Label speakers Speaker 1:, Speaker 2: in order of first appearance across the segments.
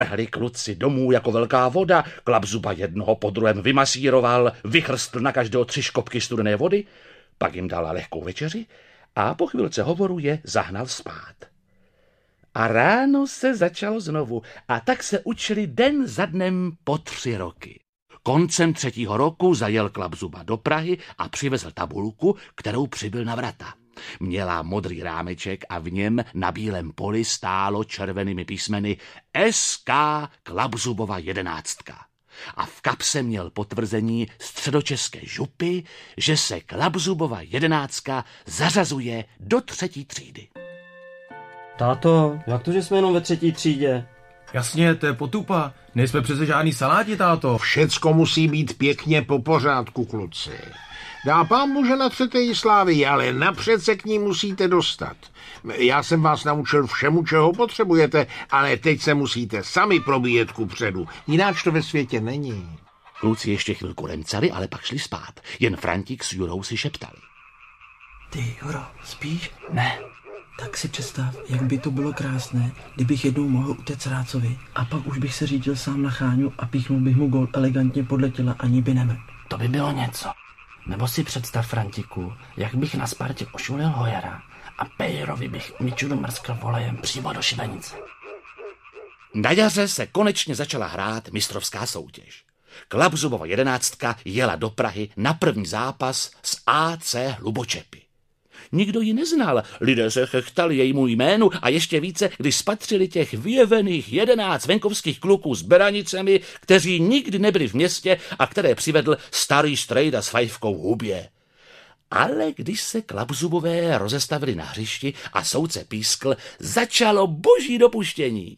Speaker 1: Hli kluci domů jako velká voda, Klapzuba jednoho po druhém vymasíroval, vychrstl na každého 3 škopky studené vody, pak jim dal lehkou večeři a po chvilce hovoru je zahnal spát. A ráno se začalo znovu a tak se učili den za dnem po 3 roky. Koncem 3. roku zajel Klapzuba do Prahy a přivezl tabulku, kterou přibyl na vrata. Měla modrý rámeček a v něm na bílém poli stálo červenými písmeny SK Klapzubova 11. A v kapse měl potvrzení středočeské župy, že se Klapzubova 11 zařazuje do 3. třídy.
Speaker 2: Táto, jak to, že jsme jenom ve 3. třídě?
Speaker 3: Jasně, to je potupa. Nejsme přece žádný saláti, táto.
Speaker 4: Všecko musí být pěkně po pořádku, kluci. Dá pán Bože na 3. Slávii, ale napřed se k ní musíte dostat. Já jsem vás naučil všemu, čeho potřebujete, ale teď se musíte sami probíjet kupředu. Jináč to ve světě není.
Speaker 1: Kluci ještě chvilku remcali, ale pak šli spát. Jen Frantík s Jurou si šeptali.
Speaker 5: Ty, Juro, spíš? Ne. Tak si představ, jak by to bylo krásné, kdybych jednou mohl utéct Rácovi a pak už bych se řídil sám na Cháňu a píchnul bych mu gól elegantně podle těla, ani by nemrt.
Speaker 6: To by bylo něco. Nebo si představ, Frantiku, jak bych na Spartě ošulil Hojera a Pejrovi bych Mičuru mrskl volejem přímo do šibenice.
Speaker 1: Na jaře se konečně začala hrát mistrovská soutěž. Klapzubova 11 jela do Prahy na první zápas s AC Hlubočepy. Nikdo ji neznal, lidé se chechtali jejímu jménu a ještě více, když spatřili těch vyjevených 11 venkovských kluků s beranicemi, kteří nikdy nebyli v městě a které přivedl starý strejda s fajfkou v hubě. Ale když se Klapzubové rozestavili na hřišti a soudce pískl, začalo boží dopuštění.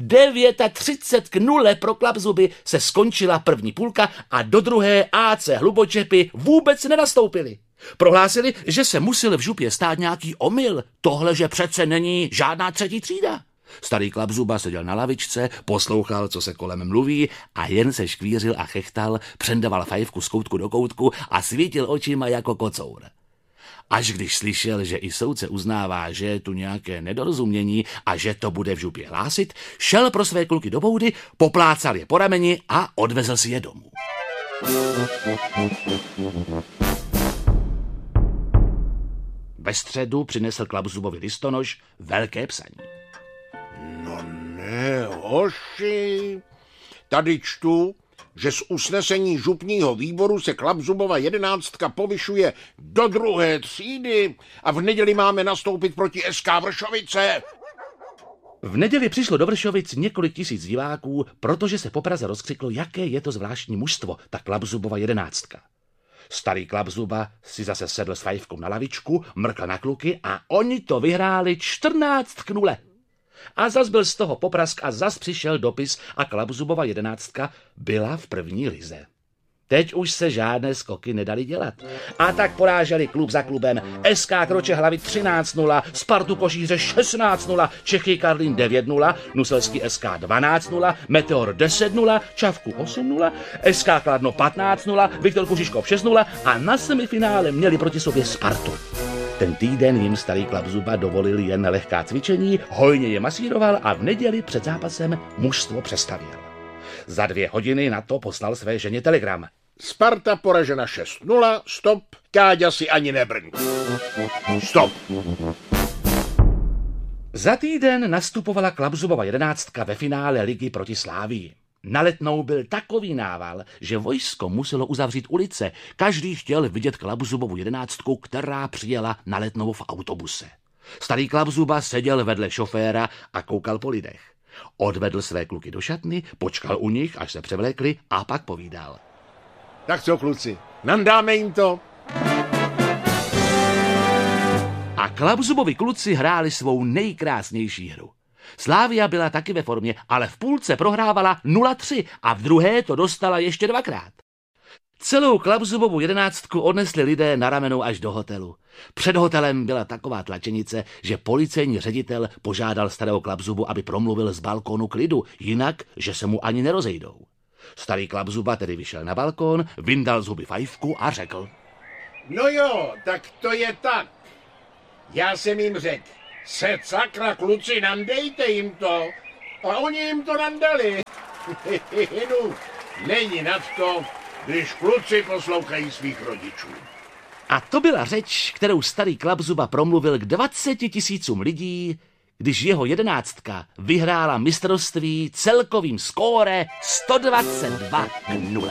Speaker 1: 39-0 pro Klapzuby se skončila první půlka a do druhé AC Hlubočepy vůbec nenastoupili. Prohlásili, že se musel v župě stát nějaký omyl, tohle, že přece není žádná 3. třída. Starý Klapzuba seděl na lavičce, poslouchal, co se kolem mluví a jen se škvířil a chechtal, přendaval fajfku z koutku do koutku a svítil očima jako kocour. Až když slyšel, že i soudce uznává, že je tu nějaké nedorozumění a že to bude v župě hlásit, šel pro své kluky do boudy, poplácal je po rameni a odvezl si je domů. Ve středu přinesl Klapzubovi listonoš velké psaní.
Speaker 4: No ne, hoši, tady čtu, že z usnesení župního výboru se Klapzubova 11 povyšuje do 2. třídy a v neděli máme nastoupit proti SK Vršovice.
Speaker 1: V neděli přišlo do Vršovic několik tisíc diváků, protože se po Praze rozkřiklo, jaké je to zvláštní mužstvo, ta Klapzubova 11. Starý Klapzuba si zase sedl s fajfkou na lavičku, mrkl na kluky a oni to vyhráli 14-0. A zas byl z toho poprask a zas přišel dopis a Klapzubova 11 byla v první lize. Teď už se žádné skoky nedali dělat. A tak poráželi klub za klubem SK Kroče Hlavy 13-0, Spartu Košíře 16-0, Čechy Karlín 9-0, Nuselský SK 12-0, Meteor 10-0, Čavku 8-0, SK Kladno 15-0, Viktor Kužiškov 6-0 a na semifinále měli proti sobě Spartu. Ten týden jim starý Klapzuba dovolil jen lehká cvičení, hojně je masíroval a v neděli před zápasem mužstvo přestavěl. Za 2 hodiny na to poslal své ženě telegram.
Speaker 4: Sparta poražena 6-0, stop, Káďa si ani nebrň. Stop.
Speaker 1: Za týden nastupovala Klapzubova 11 ve finále ligy proti Slávii. Na Letnou byl takový nával, že vojsko muselo uzavřít ulice. Každý chtěl vidět Klapzubovu 11, která přijela na Letnou v autobuse. Starý Klapzuba seděl vedle šoféra a koukal po lidech. Odvedl své kluky do šatny, počkal u nich, až se převlékli a pak povídal.
Speaker 4: Tak co, kluci, nandáme jim to?
Speaker 1: A Klapzubovi kluci hráli svou nejkrásnější hru. Slávia byla taky ve formě, ale v půlce prohrávala 0-3 a v druhé to dostala ještě 2krát. Celou Klapzubovu 11 odnesli lidé na ramenou až do hotelu. Před hotelem byla taková tlačenice, že policejní ředitel požádal starého Klapzubu, aby promluvil z balkónu klidu, jinak, že se mu ani nerozejdou. Starý Klapzuba tedy vyšel na balkón, vyndal z huby fajfku a řekl.
Speaker 4: No jo, tak to je tak. Já jsem jim řekl, se sakra kluci, nandejte jim to. A oni jim to nandali. No, není nad to, když kluci poslouchají svých rodičů.
Speaker 1: A to byla řeč, kterou starý Klapzuba promluvil k 20 000 lidí, když jeho 11 vyhrála mistrovství celkovým skóre 122-0.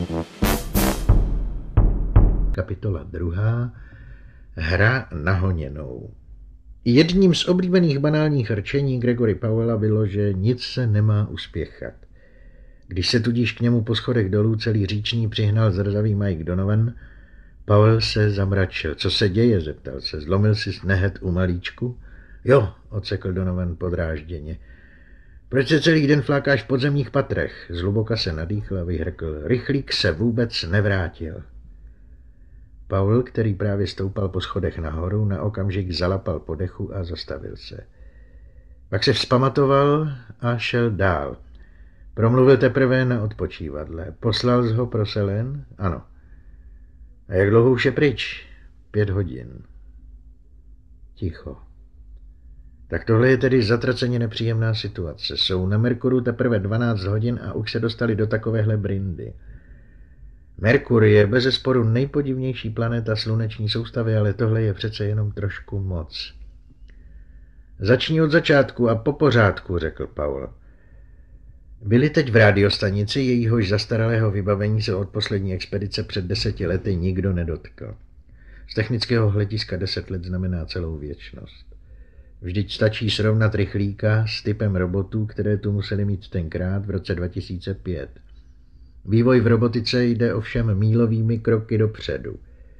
Speaker 7: Kapitola 2. Hra na honěnou. Jedním z oblíbených banálních rčení Gregory Powella bylo, že nic se nemá uspěchat. Když se tudíž k němu po schodech dolů celý říčný přihnal zrzavý Mike Donovan, Powell se zamračil. Co se děje, zeptal se. Zlomil si nehet u malíčku? Jo, odsekl Donovan podrážděně. Proč se celý den flákáš v podzemních patrech? Zhluboka se nadýchl a vyhrkl. Rychlík se vůbec nevrátil. Powell, který právě stoupal po schodech nahoru, na okamžik zalapal po dechu a zastavil se. Pak se vzpamatoval a šel dál. Promluvil teprve na odpočívadle. Poslal jsi ho pro Selene? Ano. A jak dlouho už je pryč? 5 hodin. Ticho. Tak tohle je tedy zatraceně nepříjemná situace. Jsou na Merkuru teprve 12 hodin a už se dostali do takovéhle brindy. Merkur je bezesporu nejpodivnější planeta sluneční soustavy, ale tohle je přece jenom trošku moc. Začni od začátku a po pořádku, řekl Powell. Byli teď v rádiostanici, jejíhož zastaralého vybavení se od poslední expedice před 10 lety nikdo nedotkl. Z technického hlediska 10 let znamená celou věčnost. Vždyť stačí srovnat rychlíka s typem robotů, které tu museli mít tenkrát v roce 2005. Vývoj v robotice jde ovšem mílovými kroky dopředu.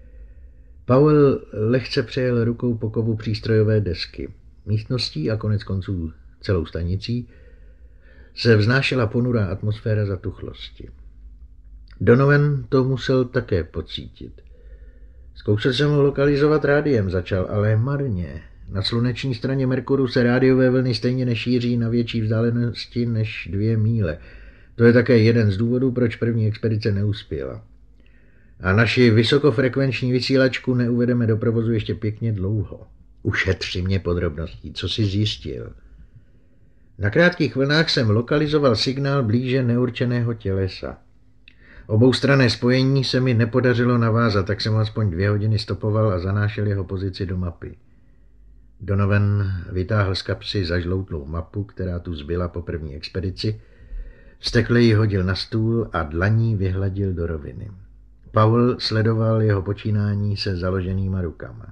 Speaker 7: Powell lehce přejel rukou po kovu přístrojové desky. Místností a konec konců celou stanicí se vznášela ponurá atmosféra zatuchlosti. Donovan to musel také pocítit. Zkoušel jsem ho lokalizovat rádiem, začal, ale marně. Na sluneční straně Merkuru se rádiové vlny stejně nešíří na větší vzdálenosti než 2 míle. To je také jeden z důvodů, proč první expedice neuspěla. A naši vysokofrekvenční vysílačku neuvedeme do provozu ještě pěkně dlouho. Ušetři mě podrobností, co jsi zjistil. Na krátkých vlnách jsem lokalizoval signál blíže neurčeného tělesa. Oboustranné spojení se mi nepodařilo navázat, tak jsem aspoň 2 hodiny stopoval a zanášel jeho pozici do mapy. Donovan vytáhl z kapsy zažloutlou mapu, která tu zbyla po první expedici, vztekle ji hodil na stůl a dlaní vyhladil do roviny. Powell sledoval jeho počínání se založenýma rukama.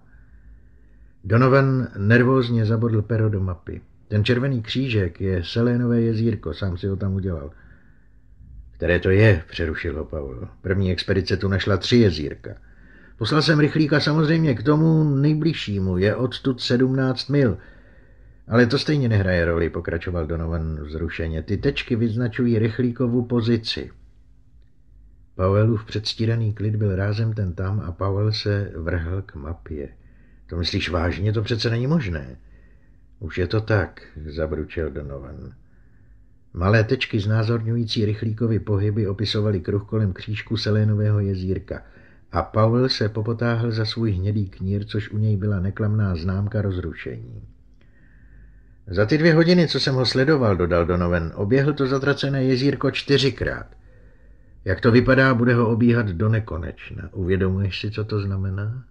Speaker 7: Donovan nervózně zabodl pero do mapy. Ten červený křížek je Selénové jezírko, sám si ho tam udělal. Které to je, přerušil ho Powell. První expedice tu našla 3 jezírka. Poslal jsem rychlíka samozřejmě k tomu nejbližšímu, je odtud 17 mil. Ale to stejně nehraje roli, pokračoval Donovan vzrušeně. Ty tečky vyznačují rychlíkovu pozici. Powellův předstíraný klid byl rázem ten tam a Powell se vrhl k mapě. To myslíš vážně? To přece není možné. Už je to tak, zabručel Donovan. Malé tečky znázorňující rychlíkovy pohyby opisovaly kruh kolem křížku Selénového jezírka a Powell se popotáhl za svůj hnědý knír, což u něj byla neklamná známka rozrušení. Za ty 2 hodiny, co jsem ho sledoval, dodal Donovan, oběhl to zatracené jezírko 4krát. Jak to vypadá, bude ho obíhat do nekonečna. Uvědomuješ si, co to znamená?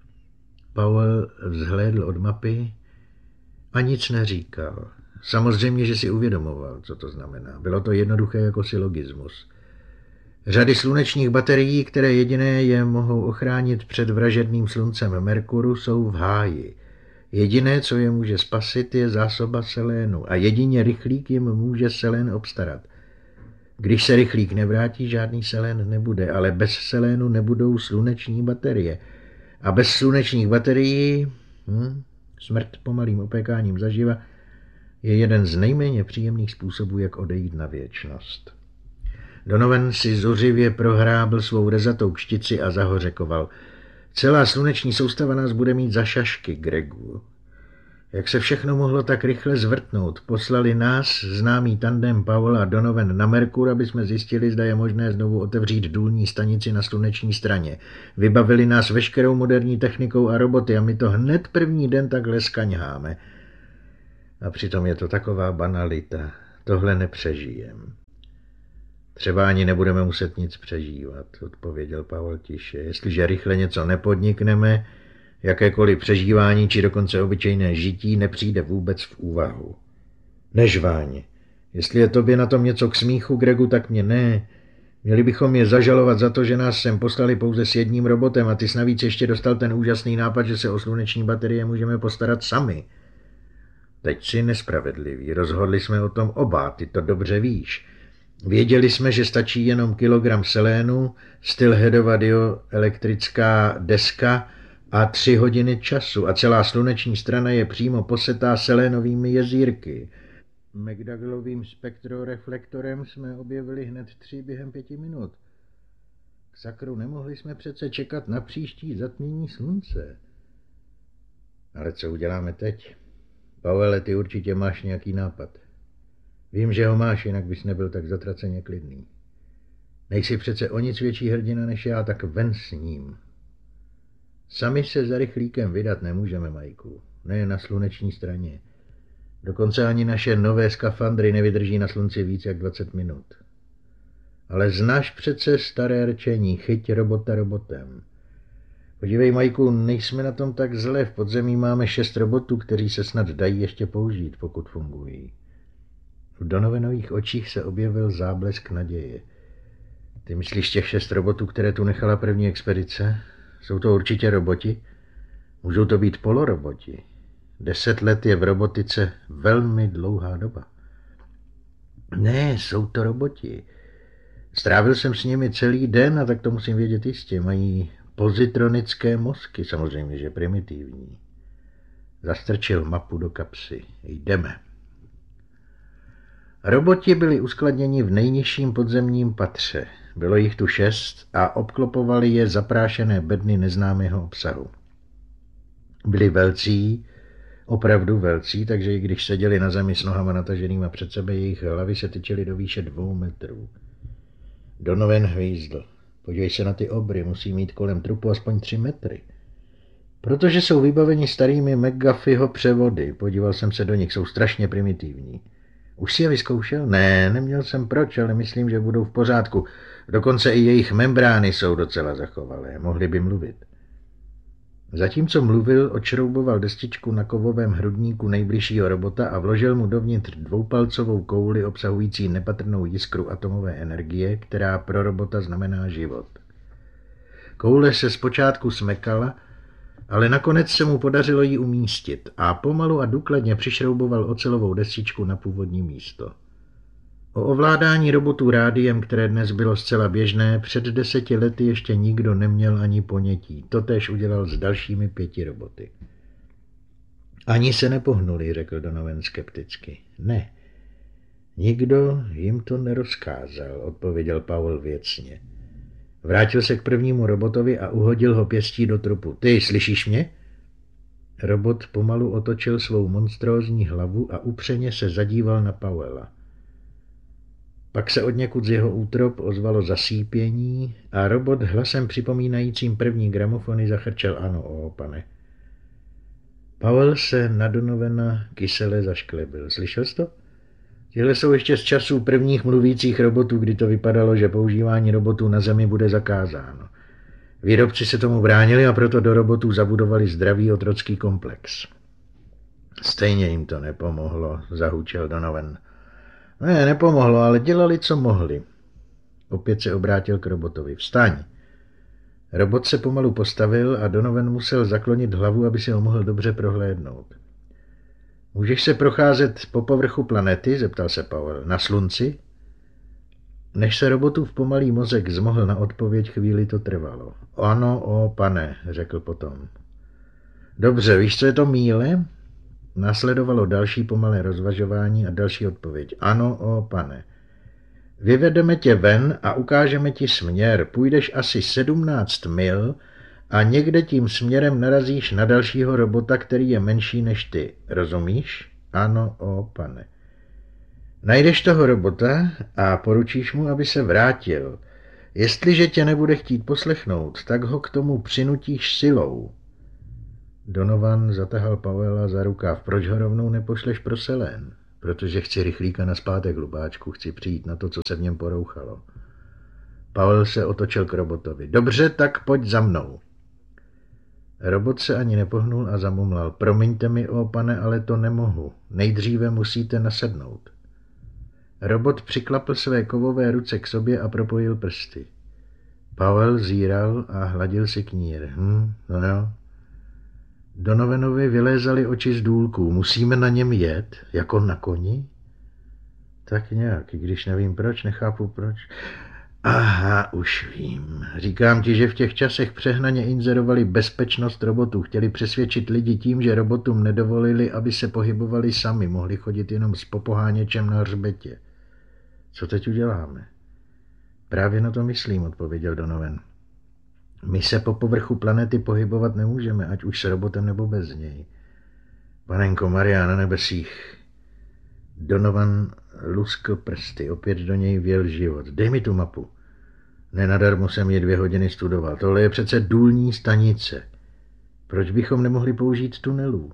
Speaker 7: Powell vzhlédl od mapy a nic neříkal. Samozřejmě, že si uvědomoval, co to znamená. Bylo to jednoduché jako silogismus. Řady slunečních baterií, které jediné je mohou ochránit před vražedným sluncem Merkuru, jsou v háji. Jediné, co je může spasit, je zásoba selénu a jedině rychlík jim může selén obstarat. Když se rychlík nevrátí, žádný selén nebude, ale bez selénu nebudou sluneční baterie. A bez slunečních baterií, smrt pomalým opékáním zaživa, je jeden z nejméně příjemných způsobů, jak odejít na věčnost. Donovan si zuřivě prohrábl svou rezatou kštici a zahořekoval. Celá sluneční soustava nás bude mít za šašky, Gregu. Jak se všechno mohlo tak rychle zvrtnout? Poslali nás, známý tandem Powell a Donovan, na Merkur, aby jsme zjistili, zda je možné znovu otevřít důlní stanici na sluneční straně. Vybavili nás veškerou moderní technikou a roboty a my to hned první den takhle skaňháme. A přitom je to taková banalita. tohle nepřežijem. Třeba ani nebudeme muset nic přežívat, odpověděl Powell tiše. Jestliže rychle něco nepodnikneme, jakékoliv přežívání či dokonce obyčejné žití nepřijde vůbec v úvahu. Nežváně. Jestli je tobě na tom něco k smíchu, Gregu, tak mě ne. Měli bychom je zažalovat za to, že nás sem poslali pouze s jedním robotem a ty jsi navíc ještě dostal ten úžasný nápad, že se o sluneční baterie můžeme postarat sami. Teď si nespravedlivý. Rozhodli jsme o tom oba, ty to dobře víš. Věděli jsme, že stačí jenom kilogram selénu, Stillheadova dioelektrická deska a 3 hodiny času a celá sluneční strana je přímo posetá selénovými jezírky. McDouglovým spektroreflektorem jsme objevili hned 3 během 5 minut. K sakru, nemohli jsme přece čekat na příští zatmění slunce. Ale co uděláme teď? Powelle, ty určitě máš nějaký nápad. Vím, že ho máš, jinak bys nebyl tak zatraceně klidný. Nejsi přece o nic větší hrdina než já, tak ven s ním. Sami se za rychlíkem vydat nemůžeme, Majku. Ne na sluneční straně. Dokonce ani naše nové skafandry nevydrží na slunci víc jak 20 minut. Ale znáš přece staré rčení, chyť robota robotem. Podívej, Majku, nejsme na tom tak zle. V podzemí máme 6 robotů, kteří se snad dají ještě použít, pokud fungují. V Donovanových očích se objevil záblesk naděje. Ty myslíš těch 6 robotů, které tu nechala první expedice? Jsou to určitě roboti? Můžou to být poloroboti. 10 let je v robotice velmi dlouhá doba. Ne, jsou to roboti. Strávil jsem s nimi celý den a tak to musím vědět jistě. Mají pozitronické mozky, samozřejmě, že primitivní. Zastrčil mapu do kapsy. Jdeme. Roboti byli uskladněni v nejnižším podzemním patře. Bylo jich tu 6 a obklopovali je zaprášené bedny neznámého obsahu. Byli velcí, opravdu velcí, takže i když seděli na zemi s nohama nataženýma před sebe, jejich hlavy se tyčily do výše 2 metrů. Donovan hvízdl. Podívej se na ty obry, musí mít kolem trupu aspoň 3 metry. Protože jsou vybaveni starými McGuffeyho převody. Podíval jsem se do nich, jsou strašně primitivní. Už si je vyzkoušel? Ne, neměl jsem proč, ale myslím, že budou v pořádku. Dokonce i jejich membrány jsou docela zachovalé, mohli by mluvit. Zatímco mluvil, odšrouboval destičku na kovovém hrudníku nejbližšího robota a vložil mu dovnitř 2palcovou kouli obsahující nepatrnou jiskru atomové energie, která pro robota znamená život. Koule se zpočátku smekala, ale nakonec se mu podařilo ji umístit a pomalu a důkladně přišrouboval ocelovou destičku na původní místo. O ovládání robotů rádiem, které dnes bylo zcela běžné, před 10 lety ještě nikdo neměl ani ponětí. Totéž udělal s dalšími 5 roboty. Ani se nepohnuli, řekl Donovan skepticky. Ne, nikdo jim to nerozkázal, odpověděl Powell věcně. Vrátil se k prvnímu robotovi a uhodil ho pěstí do trupu. Ty, slyšíš mě? Robot pomalu otočil svou monstrózní hlavu a upřeně se zadíval na Powella. Pak se odněkud z jeho útrop ozvalo zasípění a robot hlasem připomínajícím první gramofony zachrčel ano, pane. Powell se na Donovana kysele zašklebil. Slyšel jsi to? Tihle jsou ještě z časů prvních mluvících robotů, kdy to vypadalo, že používání robotů na Zemi bude zakázáno. Výrobci se tomu bránili a proto do robotů zabudovali zdravý otrocký komplex. Stejně jim to nepomohlo, zahučel Donovan. Ne, nepomohlo, ale dělali, co mohli. Opět se obrátil k robotovi. Vstaň. Robot se pomalu postavil a Donovan musel zaklonit hlavu, aby si ho mohl dobře prohlédnout. Můžeš se procházet po povrchu planety? Zeptal se Powell. Na slunci? Než se robotův pomalý mozek zmohl na odpověď, chvíli to trvalo. Ano, pane, řekl potom. Dobře, víš, co je to míle? Následovalo další pomalé rozvažování a další odpověď. Ano, pane. Vyvedeme tě ven a ukážeme ti směr. Půjdeš asi 17 mil a někde tím směrem narazíš na dalšího robota, který je menší než ty. Rozumíš? Ano, pane. Najdeš toho robota a poručíš mu, aby se vrátil. Jestliže tě nebude chtít poslechnout, tak ho k tomu přinutíš silou. Donovan zatahal Powella za rukáv. Proč ho rovnou nepošleš pro selén? protože chci rychlíka nazpátek, hlupáčku, chci přijít na to, co se v něm porouchalo. Powell se otočil k robotovi. Dobře, tak pojď za mnou. Robot se ani nepohnul a zamumlal. Promiňte mi, pane, ale to nemohu. Nejdříve musíte nasednout. Robot přiklapl své kovové ruce k sobě a propojil prsty. Powell zíral a hladil si knír. No jo. Donovanovi vylézaly oči z důlků. Musíme na něm jet? Jako na koni? Tak nějak, i když nevím proč, nechápu proč. Aha, už vím. Říkám ti, že v těch časech přehnaně inzerovali bezpečnost robotů. Chtěli přesvědčit lidi tím, že robotům nedovolili, aby se pohybovali sami. Mohli chodit jenom s popoháněčem na hřbetě. Co teď uděláme? Právě na to myslím, odpověděl Donovan. My se po povrchu planety pohybovat nemůžeme, ať už s robotem nebo bez něj. Panenko Maria na nebesích. Donovan luskl prsty, opět do něj vjel život. Dej mi tu mapu. Nenadarmo jsem je 2 hodiny studoval. Tohle je přece důlní stanice. Proč bychom nemohli použít tunelů?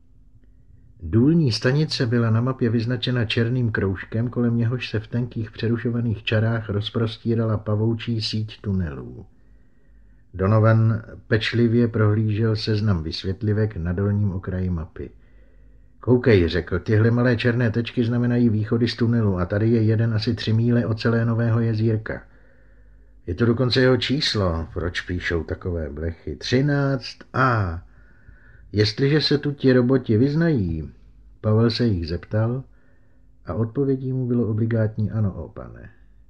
Speaker 7: Důlní stanice byla na mapě vyznačena černým kroužkem, kolem něhož se v tenkých přerušovaných čarách rozprostírala pavoučí síť tunelů. Donovan pečlivě prohlížel seznam vysvětlivek na dolním okraji mapy. Koukej, řekl, tyhle malé černé tečky znamenají východy z tunelu a tady je jeden asi 3 míle od celé Nového jezírka. Je to dokonce jeho číslo, proč píšou takové blechy. 13A. Jestliže se tu ti roboti vyznají, Powell se jich zeptal a odpovědí mu bylo obligátní ano, pane.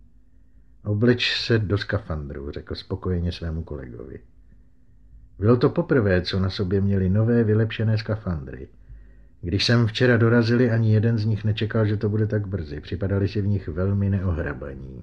Speaker 7: Obleč se do skafandru, řekl spokojeně svému kolegovi. Bylo to poprvé, co na sobě měli nové vylepšené skafandry. Když jsem včera dorazili, ani jeden z nich nečekal, že to bude tak brzy. Připadali si v nich velmi neohrabaní.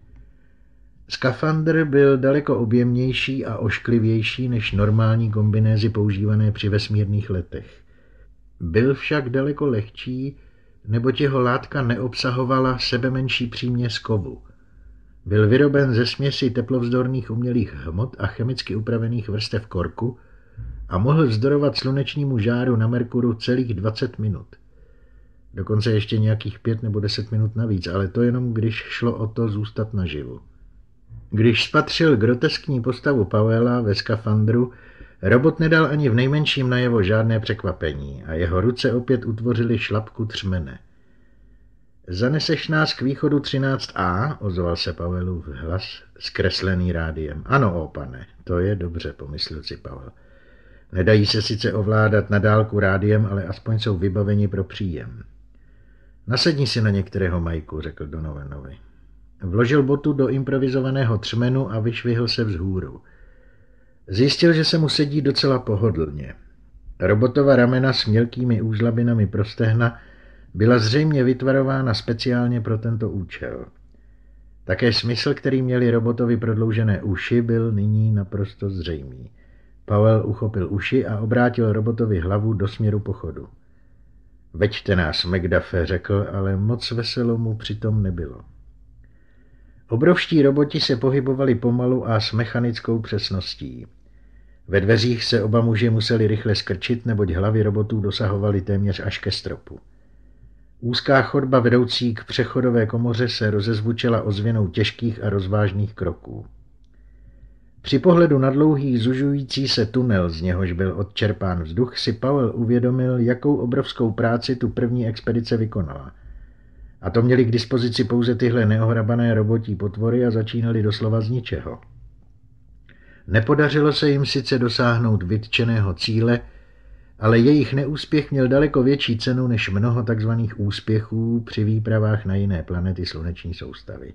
Speaker 7: Skafandr byl daleko objemnější a ošklivější než normální kombinézy používané při vesmírných letech. Byl však daleko lehčí, neboť jeho látka neobsahovala sebemenší příměs kovu. Byl vyroben ze směsi teplovzdorných umělých hmot a chemicky upravených vrstev korku a mohl vzdorovat slunečnímu žáru na Merkuru celých 20 minut. Dokonce ještě nějakých 5 nebo 10 minut navíc, ale to jenom když šlo o to zůstat naživu. Když spatřil groteskní postavu Powella ve skafandru, robot nedal ani v nejmenším najevo žádné překvapení a jeho ruce opět utvořily šlapku třmene. Zaneseš nás k východu 13A, ozval se Powellův hlas, zkreslený rádiem. Ano, pane, to je dobře, pomyslel si Powell. Nedají se sice ovládat na dálku rádiem, ale aspoň jsou vybaveni pro příjem. Nasedni si na některého Majku, řekl Donovanovi. Vložil botu do improvizovaného třmenu a vyšvihl se vzhůru. Zjistil, že se mu sedí docela pohodlně. Robotova ramena s mělkými úžlabinami pro stehna byla zřejmě vytvarována speciálně pro tento účel. Také smysl, který měli robotovi prodloužené uši, byl nyní naprosto zřejmý. Powell uchopil uši a obrátil robotovi hlavu do směru pochodu. Veďte nás, McDuffe, řekl, ale moc veselo mu přitom nebylo. Obrovští roboti se pohybovali pomalu a s mechanickou přesností. Ve dveřích se oba muži museli rychle skrčit, neboť hlavy robotů dosahovaly téměř až ke stropu. Úzká chodba vedoucí k přechodové komoře se rozezvučela ozvěnou těžkých a rozvážných kroků. Při pohledu na dlouhý zužující se tunel, z něhož byl odčerpán vzduch, si Powell uvědomil, jakou obrovskou práci tu první expedice vykonala. A to měli k dispozici pouze tyhle neohrabané robotí potvory a začínali doslova z ničeho. Nepodařilo se jim sice dosáhnout vytčeného cíle, ale jejich neúspěch měl daleko větší cenu než mnoho takzvaných úspěchů při výpravách na jiné planety sluneční soustavy.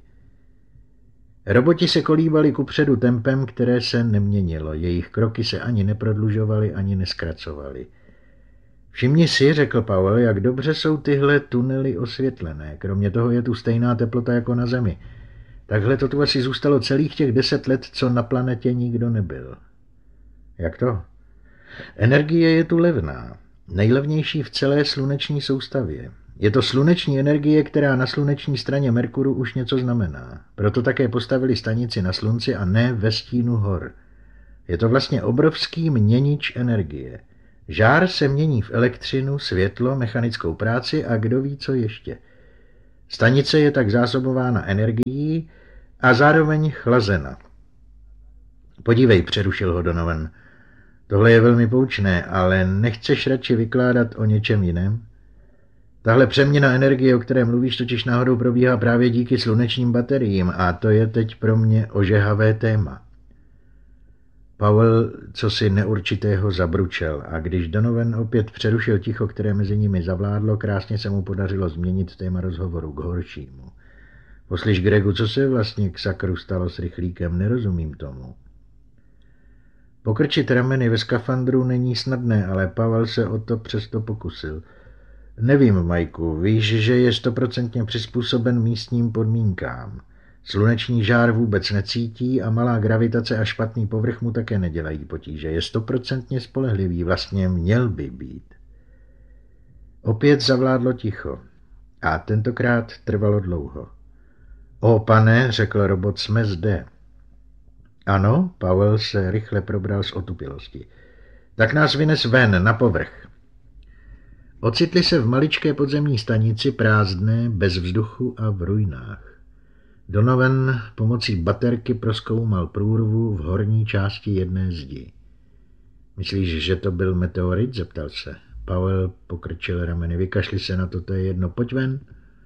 Speaker 7: Roboti se kolíbali kupředu tempem, které se neměnilo. Jejich kroky se ani neprodlužovaly, ani neskracovaly. Všimni si, řekl Powell, jak dobře jsou tyhle tunely osvětlené. Kromě toho je tu stejná teplota jako na Zemi. Takhle to tu asi zůstalo celých těch 10 let, co na planetě nikdo nebyl. Jak to? Energie je tu levná. Nejlevnější v celé sluneční soustavě. Je to sluneční energie, která na sluneční straně Merkuru už něco znamená. Proto také postavili stanici na slunci a ne ve stínu hor. Je to vlastně obrovský měnič energie. Žár se mění v elektřinu, světlo, mechanickou práci a kdo ví, co ještě. Stanice je tak zásobována energií a zároveň chlazena. Podívej, přerušil ho Donovan. Tohle je velmi poučné, ale nechceš radši vykládat o něčem jiném? Tahle přeměna energie, o které mluvíš, totiž náhodou probíhá právě díky slunečním bateriím a to je teď pro mě ožehavé téma. Powell cosi neurčitého zabručel a když Donovan opět přerušil ticho, které mezi nimi zavládlo, krásně se mu podařilo změnit téma rozhovoru k horšímu. Poslyš, Gregu, co se vlastně k sakru stalo s rychlíkem? Nerozumím tomu. Pokrčit rameny ve skafandru není snadné, ale Powell se o to přesto pokusil. Nevím, Majku, víš, že je 100% přizpůsoben místním podmínkám. Sluneční žár vůbec necítí a malá gravitace a špatný povrch mu také nedělají potíže. Je 100% spolehlivý, vlastně měl by být. Opět zavládlo ticho a tentokrát trvalo dlouho. O, pane, řekl robot, jsme zde. Ano, Powell se rychle probral z otupilosti. Tak nás vynes ven, na povrch. Ocitli se v maličké podzemní stanici, prázdné, bez vzduchu a v ruinách. Donovan pomocí baterky prozkoumal průrvu v horní části jedné zdi. Myslíš, že to byl meteorit? Zeptal se. Powell pokrčil rameny. Vykašli se na to, to je jedno, pojď ven.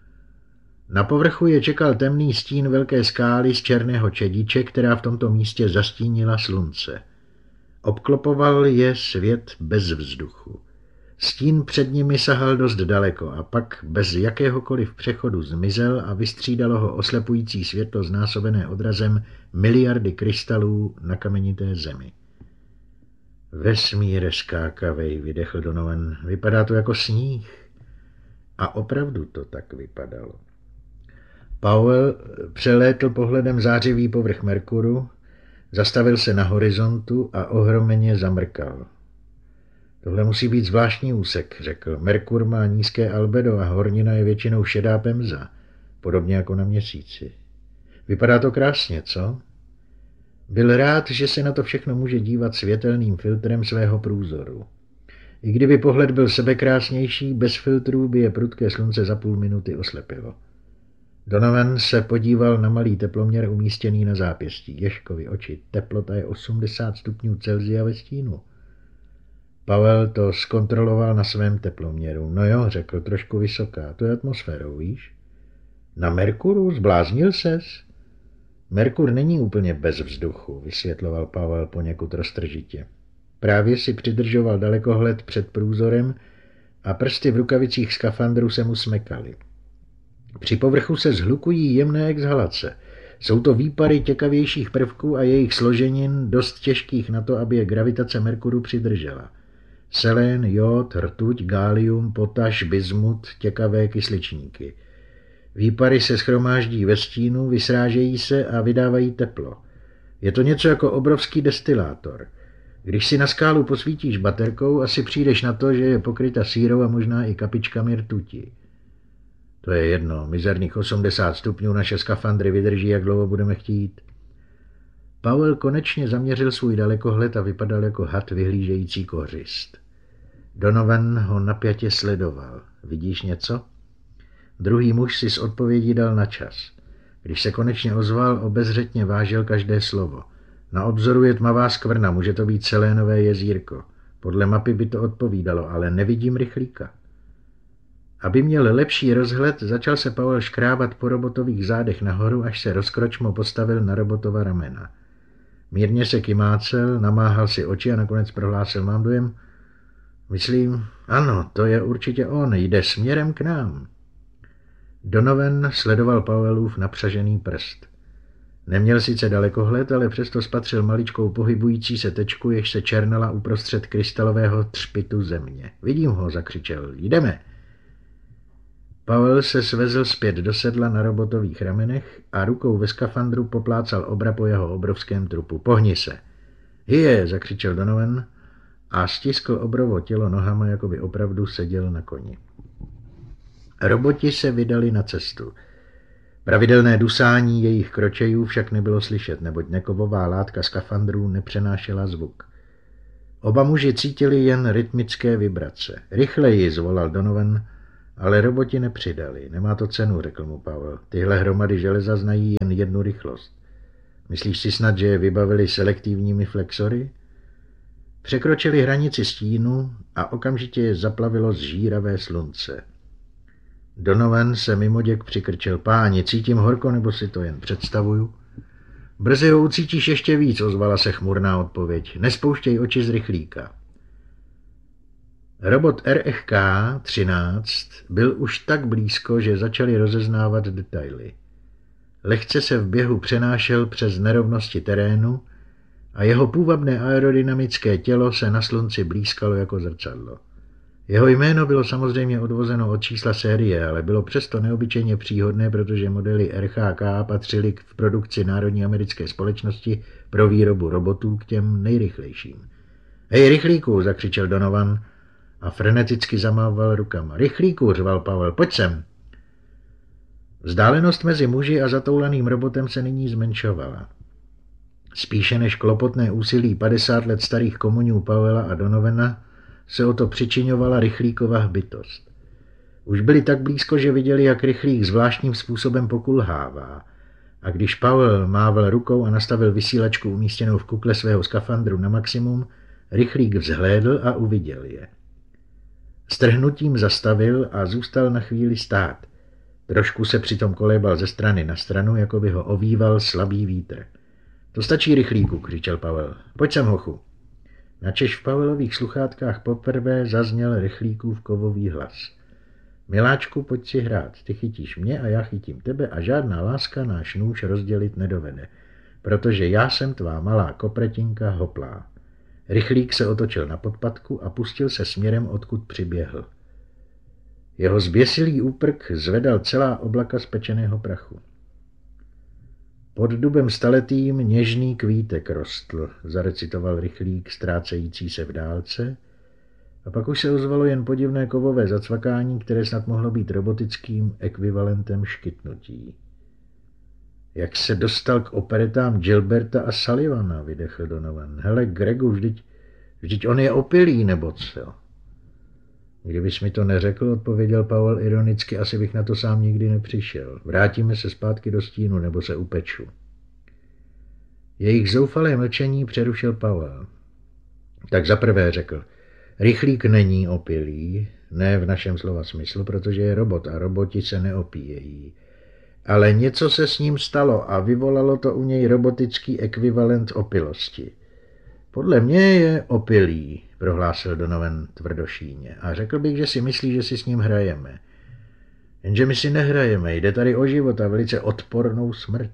Speaker 7: Na povrchu je čekal temný stín velké skály z černého čediče, která v tomto místě zastínila slunce. Obklopoval je svět bez vzduchu. Stín před nimi sahal dost daleko a pak bez jakéhokoliv přechodu zmizel a vystřídalo ho oslepující světlo znásobené odrazem miliardy krystalů na kamenité zemi. Vesmíre skákavej, vydechl Donovan. Vypadá to jako sníh. A opravdu to tak vypadalo. Powell přelétl pohledem zářivý povrch Merkuru, zastavil se na horizontu a ohromeně zamrkal. Tohle musí být zvláštní úsek, řekl. Merkur má nízké albedo a hornina je většinou šedá pemza, podobně jako na Měsíci. Vypadá to krásně, co? Byl rád, že se na to všechno může dívat světelným filtrem svého průzoru. I kdyby pohled byl sebekrásnější, bez filtrů by je prudké slunce za půl minuty oslepilo. Donovan se podíval na malý teploměr umístěný na zápěstí. Ježkovi oči, teplota je 80 stupňů Celsia ve stínu. Powell to zkontroloval na svém teploměru. No jo, řekl, trošku vysoká. To je atmosférou, víš? Na Merkuru? Zbláznil ses? Merkur není úplně bez vzduchu, vysvětloval Powell poněkud roztržitě. Právě si přidržoval dalekohled před průzorem a prsty v rukavicích skafandru se mu smekaly. Při povrchu se zhlukují jemné exhalace. Jsou to výpary těkavějších prvků a jejich složenin dost těžkých na to, aby je gravitace Merkuru přidržela. Selen, jód, rtuť, gálium, potaš, bismut, těkavé kysličníky. Výpary se shromáždí ve stínu, vysrážejí se a vydávají teplo. Je to něco jako obrovský destilátor. Když si na skálu posvítíš baterkou, asi přijdeš na to, že je pokryta sírou a možná i kapičkami rtuti. To je jedno, mizerných 80 stupňů naše skafandry vydrží, jak dlouho budeme chtít. Powell konečně zaměřil svůj dalekohled a vypadal jako had vyhlížející kořist. Donovan ho napjatě sledoval. Vidíš něco? Druhý muž si s odpovědí dal na čas. Když se konečně ozval, obezřetně vážil každé slovo. Na obzoru je tmavá skvrna, může to být selénové jezírko. Podle mapy by to odpovídalo, ale nevidím rychlíka. Aby měl lepší rozhled, začal se Powell škrábat po robotových zádech nahoru, až se rozkročmo postavil na robotova ramena. Mírně se kymácel, namáhal si oči a nakonec prohlásil, mám dojem, myslím, ano, to je určitě on, jde směrem k nám. Donovan sledoval Powellův napřažený prst. Neměl sice dalekohled, ale přesto spatřil maličkou pohybující se tečku, jež se černala uprostřed krystalového třpitu země. Vidím ho, zakřičel, jdeme. Powell se svezl zpět do sedla na robotových ramenech a rukou ve skafandru poplácal obra po jeho obrovském trupu. Pohni se. Hije, zakřičel Donovan a stiskl obrovo tělo nohama, jako by opravdu seděl na koni. Roboti se vydali na cestu. Pravidelné dusání jejich kročejů však nebylo slyšet, neboť nekovová látka skafandrů nepřenášela zvuk. Oba muži cítili jen rytmické vibrace. Rychleji, zvolal Donovan, ale roboti nepřidali. Nemá to cenu, řekl mu Powell. Tyhle hromady železa znají jen jednu rychlost. Myslíš si snad, že je vybavili selektivními flexory? Překročili hranici stínu a okamžitě je zaplavilo zžíravé slunce. Donovan se mimoděk přikrčil. Páni, cítím horko, nebo si to jen představuju? Brzy ho ucítíš ještě víc, ozvala se chmurná odpověď. Nespouštěj oči z rychlíka. Robot RFK-13 byl už tak blízko, že začali rozeznávat detaily. Lehce se v běhu přenášel přes nerovnosti terénu a jeho půvabné aerodynamické tělo se na slunci blýskalo jako zrcadlo. Jeho jméno bylo samozřejmě odvozeno od čísla série, ale bylo přesto neobyčejně příhodné, protože modely RHK patřily v produkci Národní americké společnosti pro výrobu robotů k těm nejrychlejším. Hej, rychlíku, zakřičel Donovan a freneticky zamával rukama. Rychlíku, řval Powell, pojď sem. Vzdálenost mezi muži a zatoulaným robotem se nyní zmenšovala. Spíše než klopotné úsilí 50 let starých komunů Powella a Donovana se o to přičiňovala rychlíkova hbitost. Už byli tak blízko, že viděli, jak rychlík zvláštním způsobem pokulhává. A když Powell mával rukou a nastavil vysílačku umístěnou v kukle svého skafandru na maximum, rychlík vzhlédl a uviděl je. S trhnutím zastavil a zůstal na chvíli stát. Trošku se přitom kolébal ze strany na stranu, jako by ho ovýval slabý vítr. To stačí, rychlíku, křičel Powell. Pojď sem, hochu. Načež v Powellových sluchátkách poprvé zazněl rychlíkův kovový hlas. Miláčku, pojď si hrát, ty chytíš mě a já chytím tebe a žádná láska náš nůž rozdělit nedovede, protože já jsem tvá malá kopretinka hoplá. Rychlík se otočil na podpatku a pustil se směrem, odkud přiběhl. Jeho zběsilý úprk zvedal celá oblaka spečeného prachu. Pod dubem staletým něžný kvítek rostl, zarecitoval rychlík ztrácející se v dálce, a pak už se ozvalo jen podivné kovové zacvakání, které snad mohlo být robotickým ekvivalentem škytnutí. Jak se dostal k operetám Gilberta a Sullivana, vydechl Donovan. Hele, Gregu, vždyť on je opilý, nebo co? Kdybys mi to neřekl, odpověděl Powell ironicky, asi bych na to sám nikdy nepřišel. Vrátíme se zpátky do stínu, nebo se upeču. Jejich zoufalé mlčení přerušil Powell. Tak zaprvé řekl, rychlík není opilý, ne v našem slova smyslu, protože je robot a roboti se neopíjejí. Ale něco se s ním stalo a vyvolalo to u něj robotický ekvivalent opilosti. Podle mě je opilý, prohlásil Donovan tvrdošíně, a řekl bych, že si myslí, že si s ním hrajeme. Jenže my si nehrajeme, jde tady o život a velice odpornou smrt.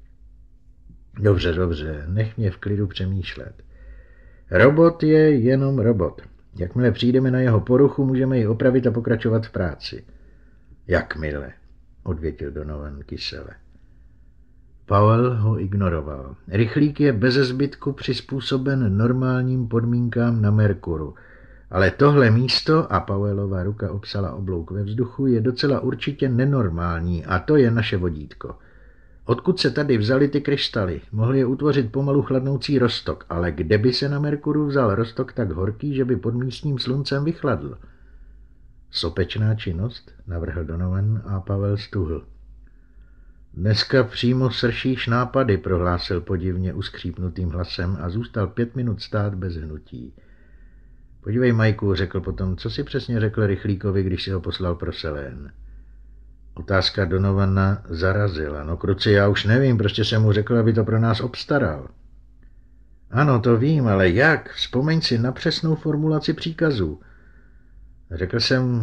Speaker 7: Dobře, nech mě v klidu přemýšlet. Robot je jenom robot. Jakmile přijdeme na jeho poruchu, můžeme ji opravit a pokračovat v práci. Jakmile, odvětil Donovan kysele. Powell ho ignoroval. Rychlík je beze zbytku přizpůsoben normálním podmínkám na Merkuru, ale tohle místo, a Powellova ruka obsala oblouk ve vzduchu, je docela určitě nenormální a to je naše vodítko. Odkud se tady vzaly ty krystaly? Mohli je utvořit pomalu chladnoucí roztok, ale kde by se na Merkuru vzal roztok tak horký, že by pod místním sluncem vychladl? Sopečná činnost, navrhl Donovan a Powell stuhl. Dneska přímo sršíš nápady, prohlásil podivně uskřípnutým hlasem a zůstal 5 minut stát bez hnutí. Podívej, Majku, řekl potom, co si přesně řekl rychlíkovi, když si ho poslal pro Selén. Otázka Donovana zarazila. No kruci, já už nevím, prostě jsem mu řekl, aby to pro nás obstaral. Ano, to vím, ale jak? Vzpomeň si na přesnou formulaci příkazů. Řekl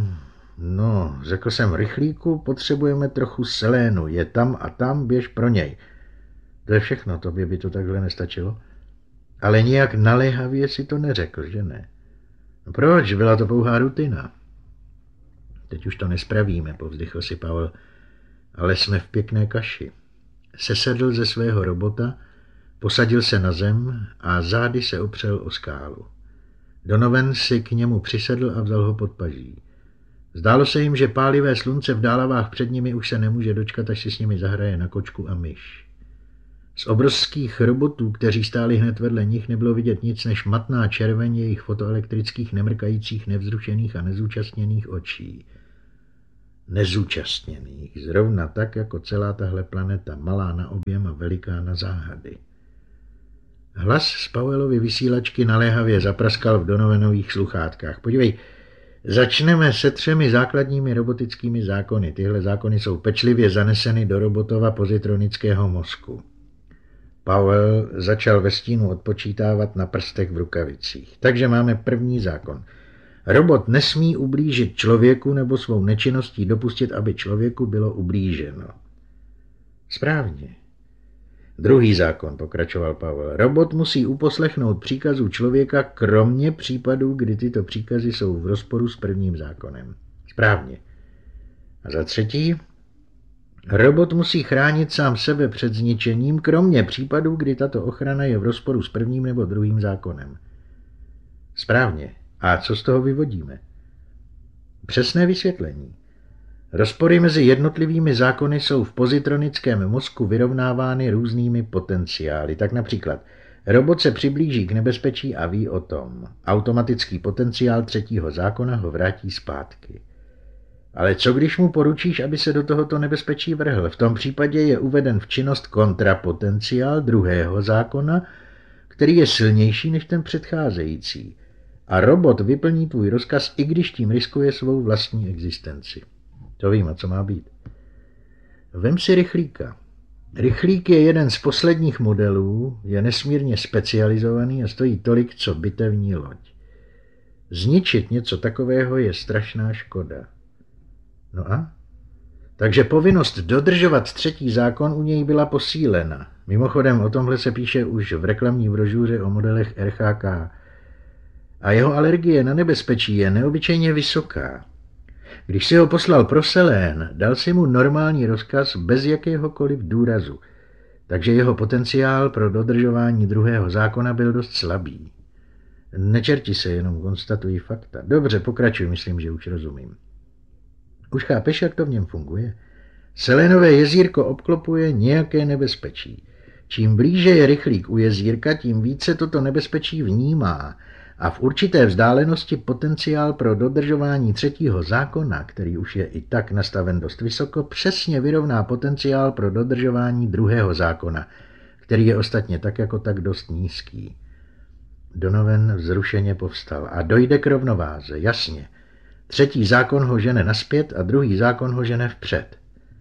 Speaker 7: jsem rychlíku, potřebujeme trochu selénu, je tam a tam, běž pro něj. To je všechno, tobě by to takhle nestačilo. Ale nijak naléhavě si to neřekl, že ne? No proč? Byla to pouhá rutina. Teď už to nespravíme, povzdychl si Powell, ale jsme v pěkné kaši. Sesedl ze svého robota, posadil se na zem a zády se opřel o skálu. Donovan si k němu přisedl a vzal ho pod paží. Zdálo se jim, že pálivé slunce v dálavách před nimi už se nemůže dočkat, až si s nimi zahraje na kočku a myš. Z obrovských robotů, kteří stáli hned vedle nich, nebylo vidět nic než matná červeň jejich fotoelektrických, nemrkajících, nevzrušených a nezúčastněných očí. Nezúčastněných, zrovna tak, jako celá tahle planeta, malá na objem a veliká na záhady. Hlas z Powellovy vysílačky naléhavě zapraskal v Donovanových sluchátkách. Podívej, začneme se 3 základními robotickými zákony. Tyhle zákony jsou pečlivě zaneseny do robotova pozitronického mozku. Powell začal ve stínu odpočítávat na prstech v rukavicích. Takže máme první zákon. Robot nesmí ublížit člověku nebo svou nečinností dopustit, aby člověku bylo ublíženo. Správně. Druhý zákon, pokračoval Powell. Robot musí uposlechnout příkazů člověka, kromě případů, kdy tyto příkazy jsou v rozporu s prvním zákonem. Správně. A za třetí, robot musí chránit sám sebe před zničením, kromě případů, kdy tato ochrana je v rozporu s prvním nebo druhým zákonem. Správně. A co z toho vyvodíme? Přesné vysvětlení. Rozpory mezi jednotlivými zákony jsou v pozitronickém mozku vyrovnávány různými potenciály. Tak například robot se přiblíží k nebezpečí a ví o tom. Automatický potenciál třetího zákona ho vrátí zpátky. Ale co když mu poručíš, aby se do tohoto nebezpečí vrhl? V tom případě je uveden v činnost kontrapotenciál druhého zákona, který je silnější než ten předcházející. A robot vyplní tvůj rozkaz, i když tím riskuje svou vlastní existenci. To vím, a co má být. Vem si rychlíka. Rychlík je jeden z posledních modelů, je nesmírně specializovaný a stojí tolik, co bitevní loď. Zničit něco takového je strašná škoda. No a? Takže povinnost dodržovat třetí zákon u něj byla posílena. Mimochodem o tomhle se píše už v reklamní brožuře o modelech RHK. A jeho alergie na nebezpečí je neobyčejně vysoká. Když si ho poslal pro Selén, dal si mu normální rozkaz bez jakéhokoliv důrazu, takže jeho potenciál pro dodržování druhého zákona byl dost slabý. Nečerti se, jenom konstatují fakta. Dobře, pokračuj, myslím, že už rozumím. Už chápeš, jak to v něm funguje? Selénové jezírko obklopuje nějaké nebezpečí. Čím blíže je rychlík u jezírka, tím více toto nebezpečí vnímá a v určité vzdálenosti potenciál pro dodržování třetího zákona, který už je i tak nastaven dost vysoko, přesně vyrovná potenciál pro dodržování druhého zákona, který je ostatně tak jako tak dost nízký. Donovan vzrušeně povstal. A dojde k rovnováze, jasně. Třetí zákon ho žene nazpět a druhý zákon ho žene vpřed.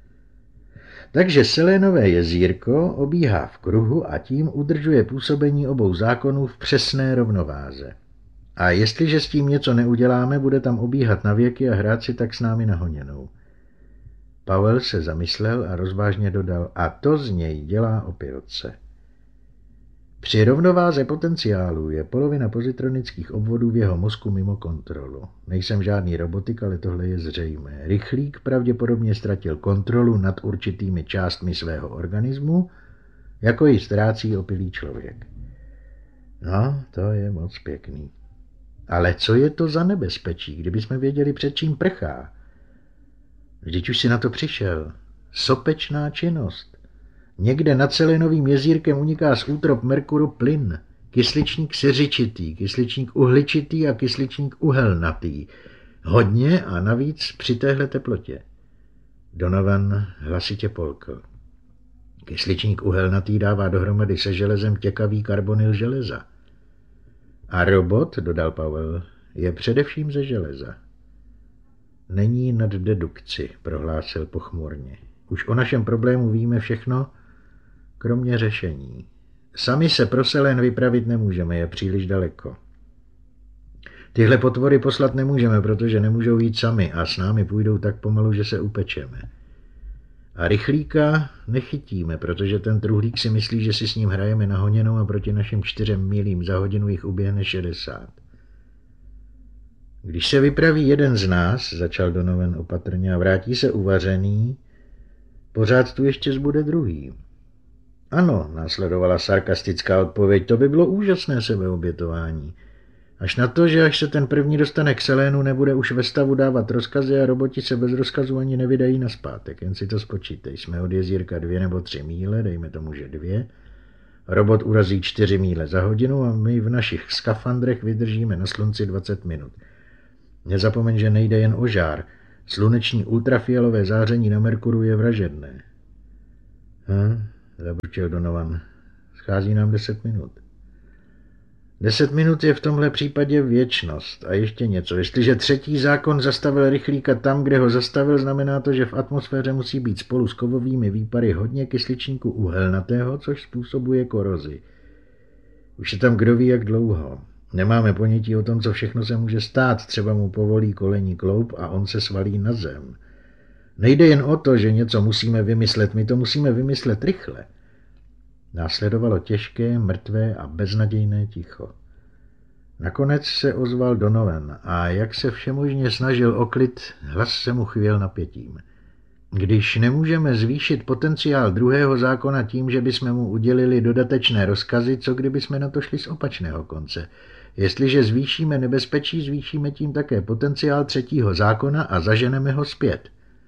Speaker 7: Takže Selénové jezírko obíhá v kruhu a tím udržuje působení obou zákonů v přesné rovnováze. A jestliže s tím něco neuděláme, bude tam obíhat na věky a hrát si tak s námi na honěnou. Powell se zamyslel a rozvážně dodal, a to z něj dělá opilce. Při rovnováze potenciálu je polovina pozitronických obvodů v jeho mozku mimo kontrolu. Nejsem žádný robotik, ale tohle je zřejmé. Rychlík pravděpodobně ztratil kontrolu nad určitými částmi svého organismu, jako ji ztrácí opilý člověk. No, to je moc pěkný. Ale co je to za nebezpečí, kdybychom věděli, před čím prchá? Vždyť už si na to přišel. Sopečná činnost. Někde nad Selénovým jezírkem uniká z útrop Merkuru plyn. Kysličník seřičitý, kysličník uhličitý a kysličník uhelnatý. Hodně a navíc při téhle teplotě. Donovan hlasitě polkl. Kysličník uhelnatý dává dohromady se železem těkavý karbonyl železa. A robot, dodal Powell, je především ze železa. Není nad dedukci, prohlásil pochmurně. Už o našem problému víme všechno, kromě řešení. Sami se pro Selén vypravit nemůžeme, je příliš daleko. Tyhle potvory poslat nemůžeme, protože nemůžou jít sami a s námi půjdou tak pomalu, že se upečeme. A rychlíka nechytíme, protože ten truhlík si myslí, že si s ním hrajeme na honěnou a proti našim 4 milím za hodinu jich uběhne 60. Když se vypraví jeden z nás, začal Donovan opatrně, a vrátí se uvařený, pořád tu ještě zbude druhý. Ano, následovala sarkastická odpověď, to by bylo úžasné sebeobětování. Až na to, že až se ten první dostane k Selénu, nebude už ve stavu dávat rozkazy a roboti se bez rozkazu ani nevydají nazpátek. Jen si to spočítej. Jsme od jezírka 2 nebo 3 míle, dejme tomu, že 2. Robot urazí 4 míle za hodinu a my v našich skafandrech vydržíme na slunci 20 minut. Nezapomeň, že nejde jen o žár. Sluneční ultrafialové záření na Merkuru je vražedné. Zabrčel Donovan. Schází nám 10 minut. 10 minut je v tomhle případě věčnost. A ještě něco. Jestliže třetí zákon zastavil rychlíka tam, kde ho zastavil, znamená to, že v atmosféře musí být spolu s kovovými výpary hodně kysličníku uhelnatého, což způsobuje korozi. Už je tam kdo ví jak dlouho. Nemáme ponětí o tom, co všechno se může stát. Třeba mu povolí kolení kloup a on se svalí na zem. Nejde jen o to, že něco musíme vymyslet. My to musíme vymyslet rychle. Následovalo těžké, mrtvé a beznadějné ticho. Nakonec se ozval Donovan a jak se všemožně snažil o klid, hlas se mu chvěl napětím. Když nemůžeme zvýšit potenciál druhého zákona tím, že bychom mu udělili dodatečné rozkazy, co kdyby jsme na to šli z opačného konce? Jestliže zvýšíme nebezpečí, zvýšíme tím také potenciál třetího zákona a zaženeme ho zpět.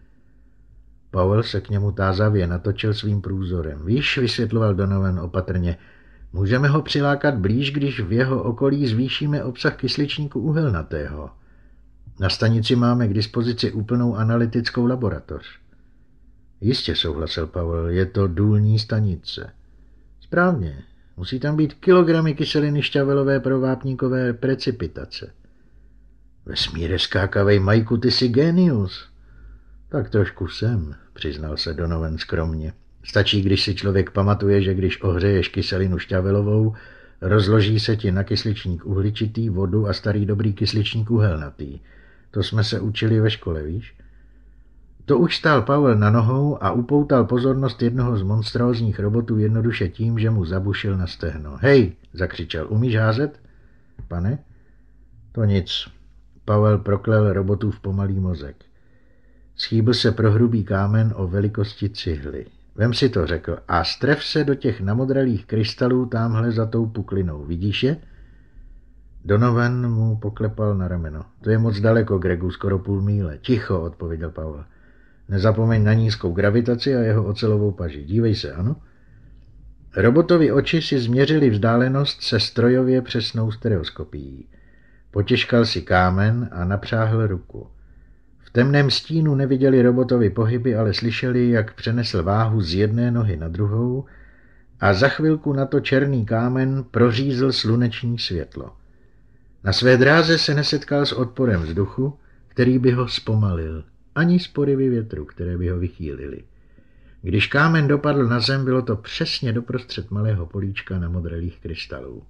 Speaker 7: Powell se k němu tázavě natočil svým průzorem. Víš, vysvětloval Donovan opatrně, můžeme ho přilákat blíž, když v jeho okolí zvýšíme obsah kysličníku uhelnatého. Na stanici máme k dispozici úplnou analytickou laboratoř. Jistě, souhlasil Powell, je to důlní stanice. Správně, musí tam být kilogramy kyseliny šťavelové pro vápníkové precipitace. Vesmíre skákavej, Majku, ty jsi génius. Tak trošku jsem, přiznal se Donovan skromně. Stačí, když si člověk pamatuje, že když ohřeješ kyselinu šťavelovou, rozloží se ti na kysličník uhličitý, vodu a starý dobrý kysličník uhelnatý. To jsme se učili ve škole, víš? To už stál Powell na nohou a upoutal pozornost jednoho z monstrózních robotů jednoduše tím, že mu zabušil na stehno. Hej, zakřičel, umíš házet? Pane? To nic. Powell proklel robotův pomalý mozek. Schýbl se pro hrubý kámen o velikosti cihly. Vem si to, řekl, a stref se do těch namodralých krystalů támhle za tou puklinou. Vidíš je? Donovan mu poklepal na rameno. To je moc daleko, Gregu, skoro půl míle. Ticho, odpověděl Powell. Nezapomeň na nízkou gravitaci a jeho ocelovou paži. Dívej se, ano? Robotovi oči si změřili vzdálenost se strojově přesnou stereoskopií. Potěžkal si kámen a napřáhl ruku. V temném stínu neviděli robotovi pohyby, ale slyšeli, jak přenesl váhu z jedné nohy na druhou a za chvilku na to černý kámen prořízl sluneční světlo. Na své dráze se nesetkal s odporem vzduchu, který by ho zpomalil, ani s porivy větru, které by ho vychýlily. Když kámen dopadl na zem, bylo to přesně doprostřed malého políčka na modrelých krystalů.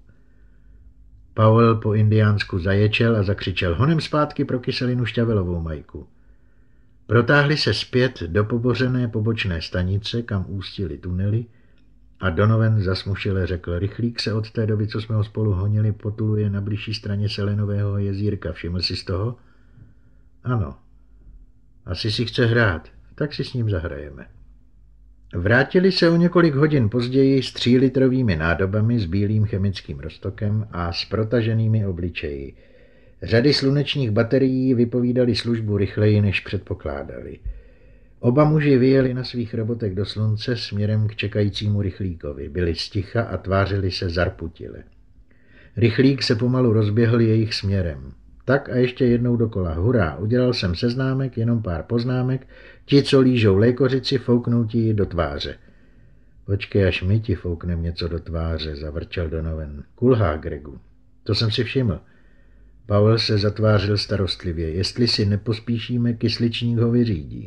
Speaker 7: Powell po indiánsku zaječel a zakřičel honem zpátky pro kyselinu šťavelovou, Majku. Protáhli se zpět do pobořené pobočné stanice, kam ústily tunely, a Donovan zasmušile řekl, rychlík se od té doby, co jsme ho spolu honili, potuluje na bližší straně Selenového jezírka. Všiml jsi z toho? Ano. Asi si chce hrát, tak si s ním zahrajeme. Vrátili se o několik hodin později s 3litrovými nádobami s bílým chemickým roztokem a s protaženými obličeji. Řady slunečních baterií vypovídaly službu rychleji, než předpokládali. Oba muži vyjeli na svých robotech do slunce směrem k čekajícímu rychlíkovi. Byli sticha a tvářili se zarputile. Rychlík se pomalu rozběhl jejich směrem. Tak a ještě jednou dokola. Hurá, udělal jsem seznámek, jenom pár poznámek. Ti, co lížou lékořici, fouknou ti ji do tváře. Počkej, až my ti fouknem něco do tváře, zavrčel Donovan. Kulhá, Gregu. To jsem si všiml. Powell se zatvářil starostlivě. Jestli si nepospíšíme, kysličník ho vyřídí.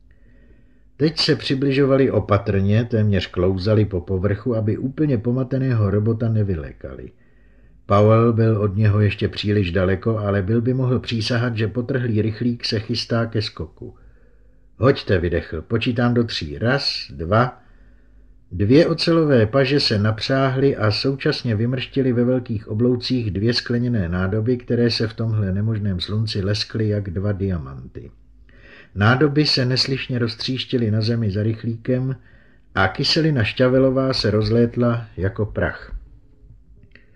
Speaker 7: Teď se přibližovali opatrně, téměř klouzali po povrchu, aby úplně pomateného robota nevylékali. Powell byl od něho ještě příliš daleko, ale byl by mohl přísahat, že potrhlý rychlík se chystá ke skoku. Hoďte, vydechl, počítám do 3. 1, 2. 2 ocelové paže se napřáhly a současně vymrštily ve velkých obloucích 2 skleněné nádoby, které se v tomhle nemožném slunci leskly jak 2 diamanty. Nádoby se neslyšně roztříštily na zemi za rychlíkem a kyselina šťavelová se rozlétla jako prach.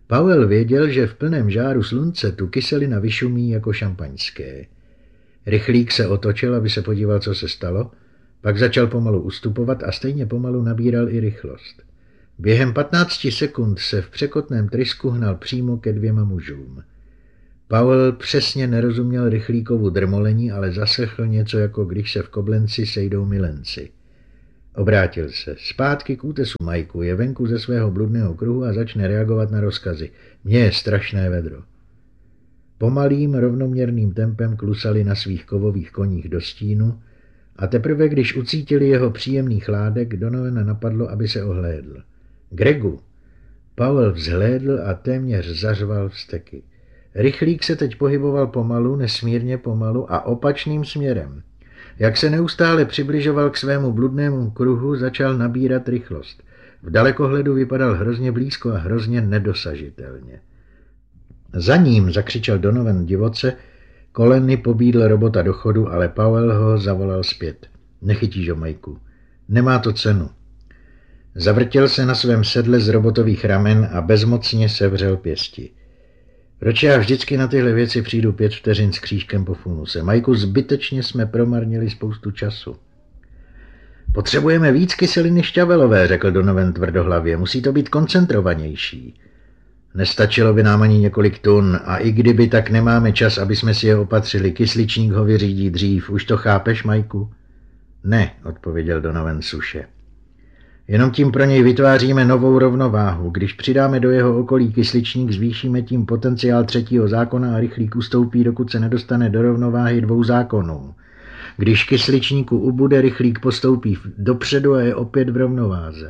Speaker 7: Powell věděl, že v plném žáru slunce tu kyselina vyšumí jako šampaňské. Rychlík se otočil, aby se podíval, co se stalo, pak začal pomalu ustupovat a stejně pomalu nabíral i rychlost. Během 15 sekund se v překotném trysku hnal přímo ke 2 mužům. Powell přesně nerozuměl rychlíkovu drmolení, ale zaslechl něco, jako když se v Koblenci sejdou milenci. Obrátil se. Zpátky k útesu Majku, je venku ze svého bludného kruhu a začne reagovat na rozkazy. Mně je strašné vedro. Pomalým, rovnoměrným tempem klusali na svých kovových koních do stínu a teprve, když ucítili jeho příjemný chládek, Donovana napadlo, aby se ohlédl. Gregu! Powell vzhlédl a téměř zařval vzteky. Rychlík se teď pohyboval pomalu, nesmírně pomalu a opačným směrem. Jak se neustále přibližoval k svému bludnému kruhu, začal nabírat rychlost. V dalekohledu vypadal hrozně blízko a hrozně nedosažitelně. Za ním, zakřičel Donovan divoce, koleny pobídl robota do chodu, ale Powell ho zavolal zpět. Nechytíš ho, Majku. Nemá to cenu. Zavrtěl se na svém sedle z robotových ramen a bezmocně sevřel pěsti. Proč já vždycky na tyhle věci přijdu 5 vteřin s křížkem po funuse? Majku, zbytečně jsme promarnili spoustu času. Potřebujeme víc kyseliny šťavelové, řekl Donovan tvrdohlavě. Musí to být koncentrovanější. Nestačilo by nám ani několik tun a i kdyby, tak nemáme čas, aby jsme si je opatřili. Kysličník ho vyřídí dřív. Už to chápeš, Majku? Ne, odpověděl Donovan suše. Jenom tím pro něj vytváříme novou rovnováhu. Když přidáme do jeho okolí kysličník, zvýšíme tím potenciál 3. zákona a rychlík ustoupí, dokud se nedostane do rovnováhy 2 zákonů. Když kysličníku ubude, rychlík postoupí dopředu a je opět v rovnováze.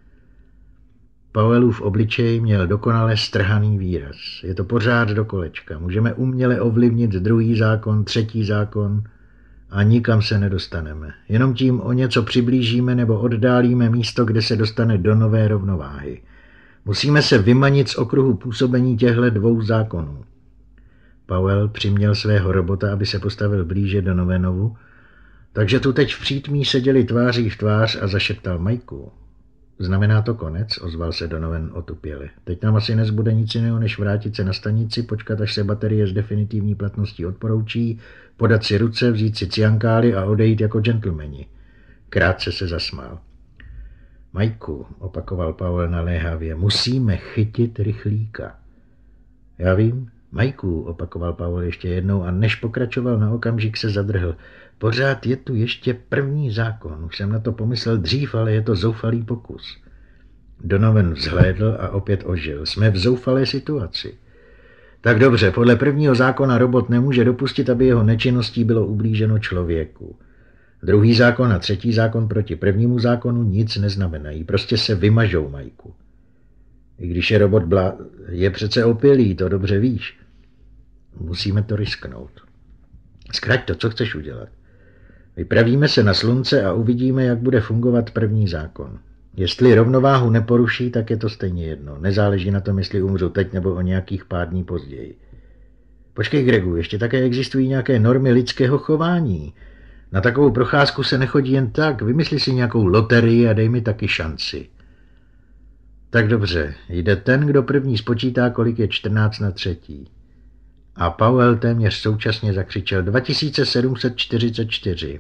Speaker 7: Powellův obličej měl dokonale strhaný výraz. Je to pořád do kolečka. Můžeme uměle ovlivnit 2. zákon, 3. zákon a nikam se nedostaneme. Jenom tím o něco přiblížíme nebo oddálíme místo, kde se dostane do nové rovnováhy. Musíme se vymanit z okruhu působení těchto 2 zákonů. Powell přiměl svého robota, aby se postavil blíže Donovanovu, takže tu teď v přítmí seděli tváří v tvář a zašeptal Majku. Znamená to konec, ozval se Donovan otupěle. Teď nám asi nezbude nic jiného, než vrátit se na stanici, počkat, až se baterie s definitivní platností odporoučí, podat si ruce, vzít si ciankály a odejít jako gentlemani. Krátce se zasmál. Majku, opakoval Powell naléhavě, musíme chytit rychlíka. Já vím. Majku, opakoval Powell ještě jednou a než pokračoval na okamžik se zadrhl. Pořád je tu ještě 1. zákon. Už jsem na to pomyslel dřív, ale je to zoufalý pokus. Donovan vzhlédl a opět ožil. Jsme v zoufalé situaci. Tak dobře, podle 1. zákona robot nemůže dopustit, aby jeho nečinností bylo ublíženo člověku. 2. zákon a 3. zákon proti 1. zákonu nic neznamenají. Prostě se vymažou, Majku. I když je robot je přece opilý, to dobře víš. Musíme to risknout. Zkrať to, co chceš udělat. Vypravíme se na slunce a uvidíme, jak bude fungovat 1. zákon. Jestli rovnováhu neporuší, tak je to stejně jedno. Nezáleží na tom, jestli umřu teď nebo o nějakých pár dní později. Počkej, Gregu, ještě také existují nějaké normy lidského chování. Na takovou procházku se nechodí jen tak. Vymysli si nějakou loterii a dej mi taky šanci. Tak dobře, jde ten, kdo první spočítá, kolik je 14/3. A Powell téměř současně zakřičel 2744.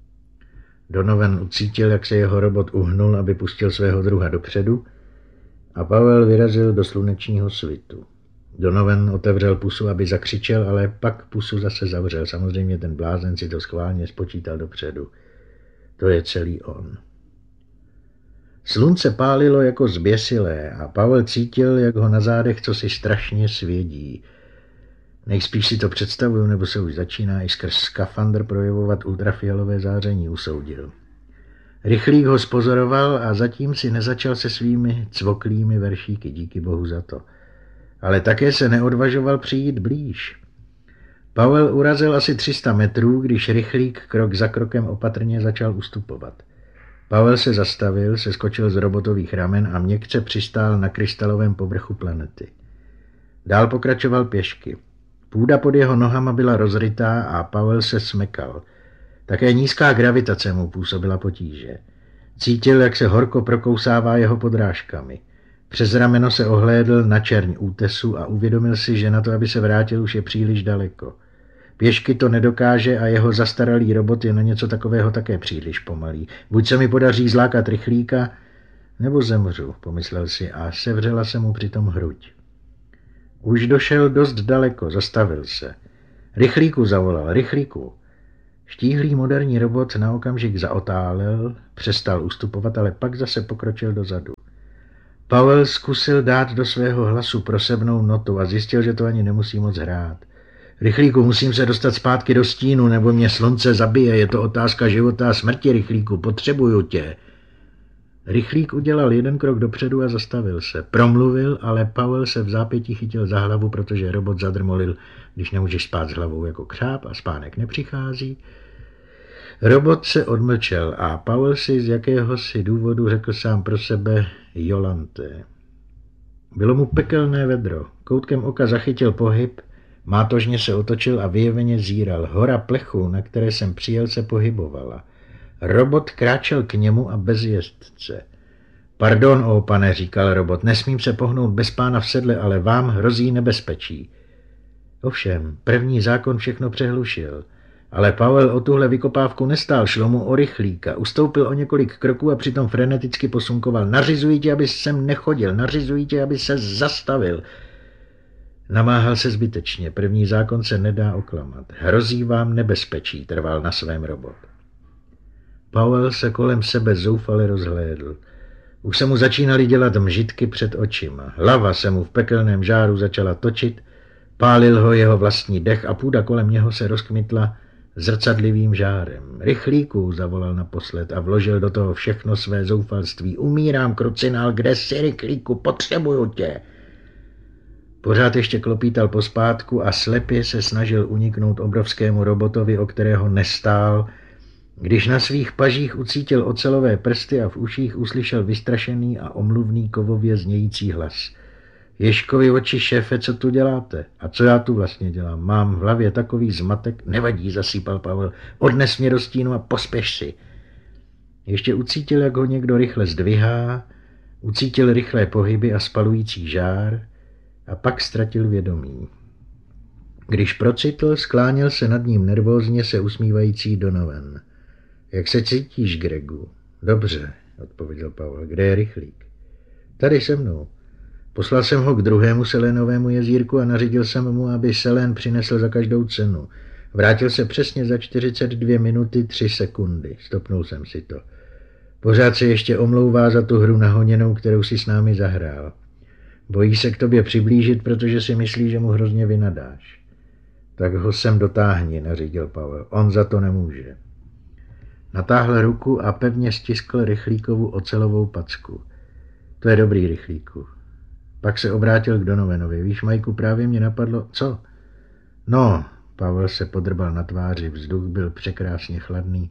Speaker 7: Donovan ucítil, jak se jeho robot uhnul, aby pustil svého druha dopředu a Powell vyrazil do slunečního svitu. Donovan otevřel pusu, aby zakřičel, ale pak pusu zase zavřel. Samozřejmě ten blázen si to schválně spočítal dopředu. To je celý on. Slunce pálilo jako zběsilé a Powell cítil, jak ho na zádech cosi strašně svědí. Nejspíš si to představuju, nebo se už začíná i skrz skafandr projevovat ultrafialové záření, usoudil. Rychlík ho spozoroval a zatím si nezačal se svými cvoklými veršíky, díky bohu za to. Ale také se neodvažoval přijít blíž. Powell urazil asi 300 metrů, když rychlík krok za krokem opatrně začal ustupovat. Powell se zastavil, seskočil z robotových ramen a měkce přistál na krystalovém povrchu planety. Dál pokračoval pěšky. Půda pod jeho nohama byla rozrytá a Powell se smekal. Také nízká gravitace mu působila potíže. Cítil, jak se horko prokousává jeho podrážkami. Přes rameno se ohlédl na čerň útesu a uvědomil si, že na to, aby se vrátil, už je příliš daleko. Pěšky to nedokáže a jeho zastaralý robot je na něco takového také příliš pomalý. Buď se mi podaří zlákat rychlíka, nebo zemřu, pomyslel si a sevřela se mu přitom hruď. Už došel dost daleko, zastavil se. Rychlíku zavolal, rychlíku. Štíhlý moderní robot na okamžik zaotálel, přestal ustupovat, ale pak zase pokročil dozadu. Powell zkusil dát do svého hlasu prosebnou notu a zjistil, že to ani nemusí moc hrát. Rychlíku, musím se dostat zpátky do stínu, nebo mě slunce zabije, je to otázka života a smrti, rychlíku, potřebuju tě. Rychlík udělal jeden krok dopředu a zastavil se. Promluvil, ale Powell se v zápětí chytil za hlavu, protože robot zadrmolil, když nemůžeš spát s hlavou jako křáp a spánek nepřichází. Robot se odmlčel a Powell si z jakéhosi důvodu řekl sám pro sebe Jolante. Bylo mu pekelné vedro. Koutkem oka zachytil pohyb, mátožně se otočil a vyjeveně zíral. Hora plechu, na které jsem přijel, se pohybovala. Robot kráčel k němu a bez jezdce. Pardon, ó pane, říkal robot, nesmím se pohnout bez pána v sedle, ale vám hrozí nebezpečí. Ovšem, první zákon všechno přehlušil. Ale Powell o tuhle vykopávku nestál, šlo mu o rychlíka. Ustoupil o několik kroků a přitom freneticky posunkoval. Nařizuji ti, abys sem nechodil, nařizuji ti, aby se zastavil. Namáhal se zbytečně, první zákon se nedá oklamat. Hrozí vám nebezpečí, trval na svém robot. Powell se kolem sebe zoufale rozhlédl. Už se mu začínaly dělat mžitky před očima. Hlava se mu v pekelném žáru začala točit, pálil ho jeho vlastní dech a půda kolem něho se rozkmitla zrcadlivým žárem. Rychlíku, zavolal naposled a vložil do toho všechno své zoufalství. Umírám, krucinál, kde jsi, rychlíku, potřebuju tě. Pořád ještě klopítal pospátku a slepě se snažil uniknout obrovskému robotovi, o kterého nestál, když na svých pažích ucítil ocelové prsty a v uších uslyšel vystrašený a omluvný kovově znějící hlas. Ježkovi oči, šéfe, co tu děláte? A co já tu vlastně dělám? Mám v hlavě takový zmatek. Nevadí, zasýpal Powell. Odnes mě do stínu a pospěš si. Ještě ucítil, jak ho někdo rychle zdvihá, ucítil rychlé pohyby a spalující žár a pak ztratil vědomí. Když procitl, skláněl se nad ním nervózně se usmívající Donovan. Jak se cítíš, Gregu? Dobře, odpověděl Powell. Kde je rychlík? Tady se mnou. Poslal jsem ho k druhému selénovému jezírku a nařídil jsem mu, aby selén přinesl za každou cenu. Vrátil se přesně za 42 minuty 3 sekundy. Stopnul jsem si to. Pořád se ještě omlouvá za tu hru nahoněnou, kterou si s námi zahrál. Bojí se k tobě přiblížit, protože si myslí, že mu hrozně vynadáš. Tak ho sem dotáhni, nařídil Powell. On za to nemůže. Natáhl ruku a pevně stiskl rychlíkovu ocelovou packu. To je dobrý, rychlíku. Pak se obrátil k Donovanovi. Víš, Majku, právě mě napadlo... Co? No, Powell se podrbal na tváři, vzduch byl překrásně chladný.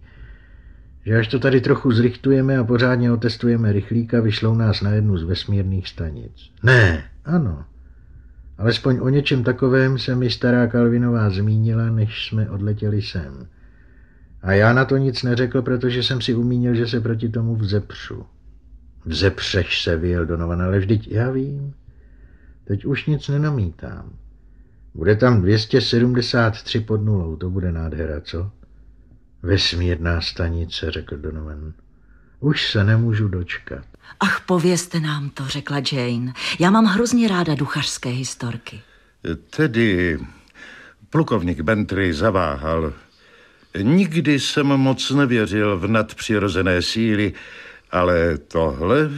Speaker 7: Že až to tady trochu zrichtujeme a pořádně otestujeme rychlíka, vyšlou nás na jednu z vesmírných stanic. Ne, ano. Alespoň o něčem takovém se mi stará Kalvinová zmínila, než jsme odletěli sem. A já na to nic neřekl, protože jsem si umínil, že se proti tomu vzepřu. Vzepřeš se, vyjel Donovan, ale vždyť já vím. Teď už nic nenamítám. Bude tam 273 pod nulou, to bude nádhera, co? Vesmírná stanice, řekl Donovan. Už se nemůžu dočkat.
Speaker 8: Ach, povězte nám to, řekla Jane. Já mám hrozně ráda duchařské historky.
Speaker 9: Tedy plukovník Bentry zaváhal. Nikdy jsem moc nevěřil v nadpřirozené síly, ale tohle...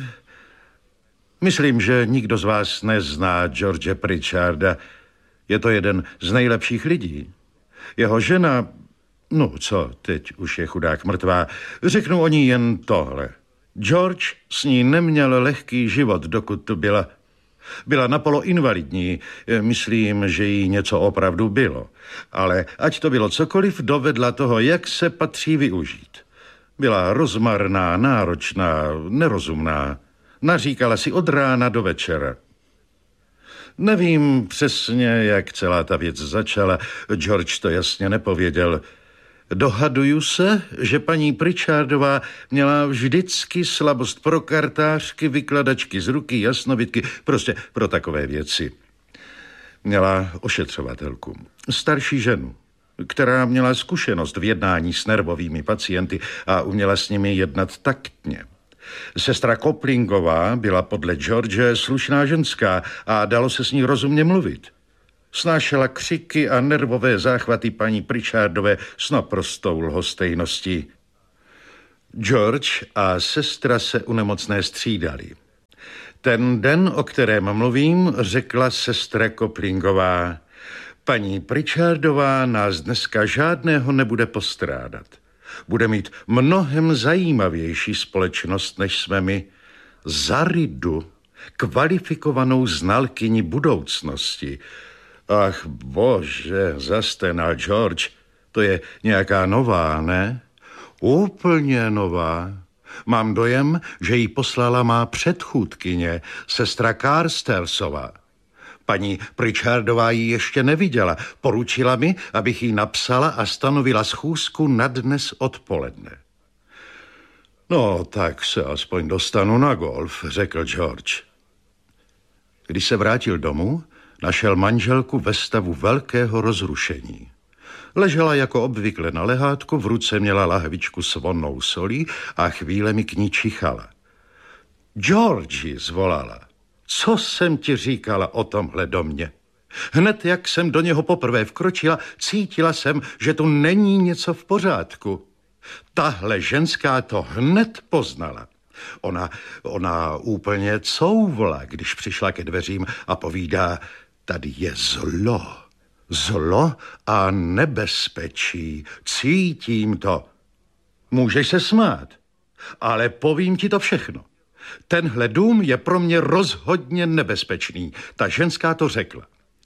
Speaker 9: Myslím, že nikdo z vás nezná George Pritcharda. Je to jeden z nejlepších lidí. Jeho žena... No co, teď už je chudák mrtvá. Řeknu o ní jen tohle. George s ní neměl lehký život, dokud tu byla. Byla napolo invalidní. Myslím, že jí něco opravdu bylo. Ale ať to bylo cokoliv, dovedla toho, jak se patří využít. Byla rozmarná, náročná, nerozumná. Naříkala si od rána do večera. Nevím přesně, jak celá ta věc začala. George to jasně nepověděl. Dohaduju se, že paní Pritchardová měla vždycky slabost pro kartářky, vykladačky z ruky, jasnovidky, prostě pro takové věci. Měla ošetřovatelku, starší ženu, která měla zkušenost v jednání s nervovými pacienty a uměla s nimi jednat taktně. Sestra Koplingová byla podle George slušná ženská a dalo se s ní rozumně mluvit. Snášela křiky a nervové záchvaty paní Pritchardové s naprostou lhostejností. George a sestra se u nemocné střídali. Ten den, o kterém mluvím, řekla sestra Koplingová: paní Pritchardová nás dneska žádného nebude postrádat. Bude mít mnohem zajímavější společnost, než jsme my. Zaridu, kvalifikovanou znalkyni budoucnosti. Ach bože, zastenal George, to je nějaká nová, ne? Úplně nová. Mám dojem, že ji poslala má předchůdkyně, sestra Carstersová. Paní Pritchardová ji ještě neviděla. Poručila mi, abych jí napsala a stanovila schůzku na dnes odpoledne. No, tak se aspoň dostanu na golf, řekl George. Když se vrátil domů, našel manželku ve stavu velkého rozrušení. Ležela jako obvykle na lehátku, v ruce měla lahvičku s vonnou solí a chvílemi k ní čichala. Georgi, zvolala, co jsem ti říkala o tomhle domě? Hned jak jsem do něho poprvé vkročila, cítila jsem, že tu není něco v pořádku. Tahle ženská to hned poznala. Ona úplně couvla, když přišla ke dveřím a povídá: tady je zlo. Zlo a nebezpečí. Cítím to. Můžeš se smát, ale povím ti to všechno. Tenhle dům je pro mě rozhodně nebezpečný. Ta ženská to řekla.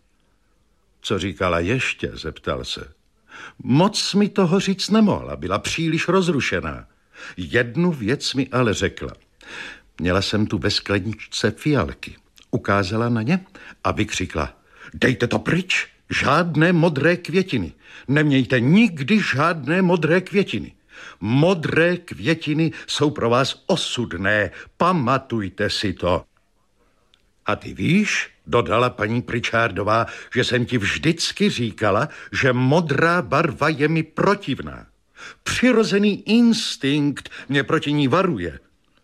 Speaker 9: Co říkala ještě, zeptal se. Moc mi toho říct nemohla, byla příliš rozrušená. Jednu věc mi ale řekla. Měla jsem tu ve skleničce fialky. Ukázala na ně a vykřikla: dejte to pryč, žádné modré květiny. Nemějte nikdy žádné modré květiny. Modré květiny jsou pro vás osudné, pamatujte si to. A ty víš, dodala paní Pritchardová, že jsem ti vždycky říkala, že modrá barva je mi protivná. Přirozený instinkt mě proti ní varuje.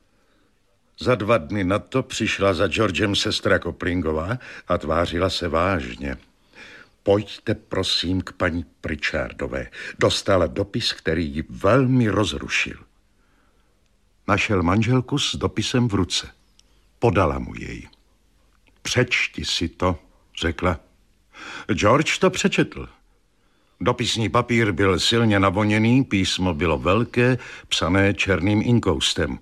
Speaker 9: Za 2 dny na to přišla za Georgem sestra Koplingová a tvářila se vážně. Pojďte prosím k paní Pritchardové. Dostala dopis, který ji velmi rozrušil. Našel manželku s dopisem v ruce. Podala mu jej. Přečti si to, řekla. George to přečetl. Dopisní papír byl silně navoněný, písmo bylo velké, psané černým inkoustem.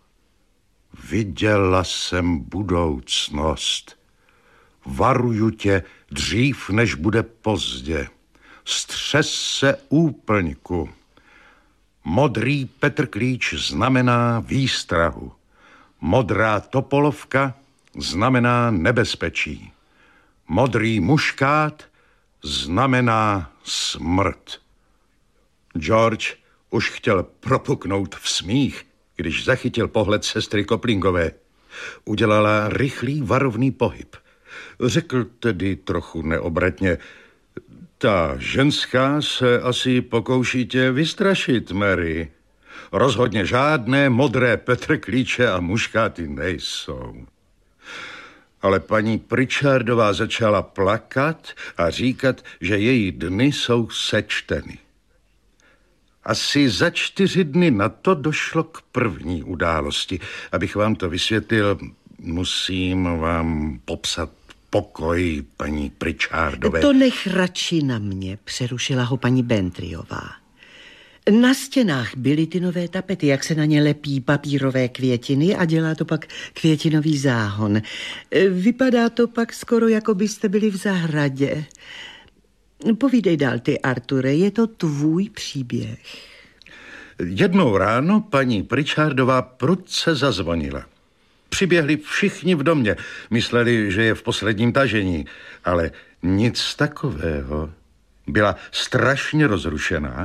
Speaker 9: Viděla jsem budoucnost. Varuju tě dřív, než bude pozdě. Střes se úplňku. Modrý Petrklíč znamená výstrahu. Modrá topolovka znamená nebezpečí. Modrý muškát znamená smrt. George už chtěl propuknout v smích, když zachytil pohled sestry Koplingové. Udělala rychlý varovný pohyb. Řekl tedy trochu neobratně: ta ženská se asi pokouší tě vystrašit, Mary. Rozhodně žádné modré Petrklíče a muškáty nejsou. Ale paní Pritchardová začala plakat a říkat, že její dny jsou sečteny. Asi za 4 dny na to došlo k první události. Abych vám to vysvětlil, musím vám popsat pokoj paní Pritchardové.
Speaker 10: To nech radši na mě, přerušila ho paní Bentryová. Na stěnách byly ty nové tapety, jak se na ně lepí papírové květiny a dělá to pak květinový záhon. Vypadá to pak skoro, jako byste byli v zahradě. Povídej dál ty, Arture, je to tvůj příběh.
Speaker 9: Jednou ráno paní Pritchardová prudce zazvonila. Přiběhli všichni v domě, mysleli, že je v posledním tažení, ale nic takového. Byla strašně rozrušená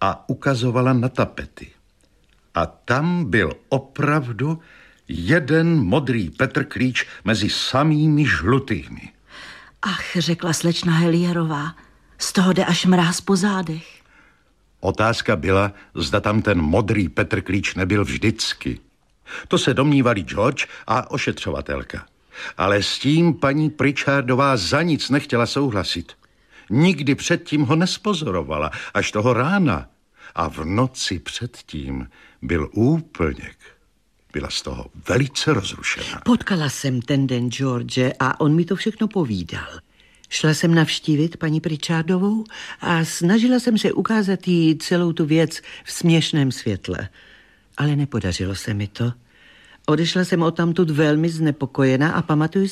Speaker 9: a ukazovala na tapety. A tam byl opravdu jeden modrý Petrklíč mezi samými žlutými.
Speaker 8: Ach, řekla slečna Helierová, z toho jde až mráz po zádech.
Speaker 9: Otázka byla, zda tam ten modrý Petrklíč nebyl vždycky. To se domnívali George a ošetřovatelka. Ale s tím paní Pritchardová za nic nechtěla souhlasit. Nikdy předtím ho nespozorovala, až toho rána. A v noci předtím byl úplněk. Byla z toho velice rozrušená.
Speaker 10: Potkala jsem ten den George a on mi to všechno povídal. Šla jsem navštívit paní Pritchardovou a snažila jsem se ukázat jí celou tu věc v směšném světle. Ale nepodařilo se mi to. Odešla jsem odtamtud velmi znepokojená a pamatuju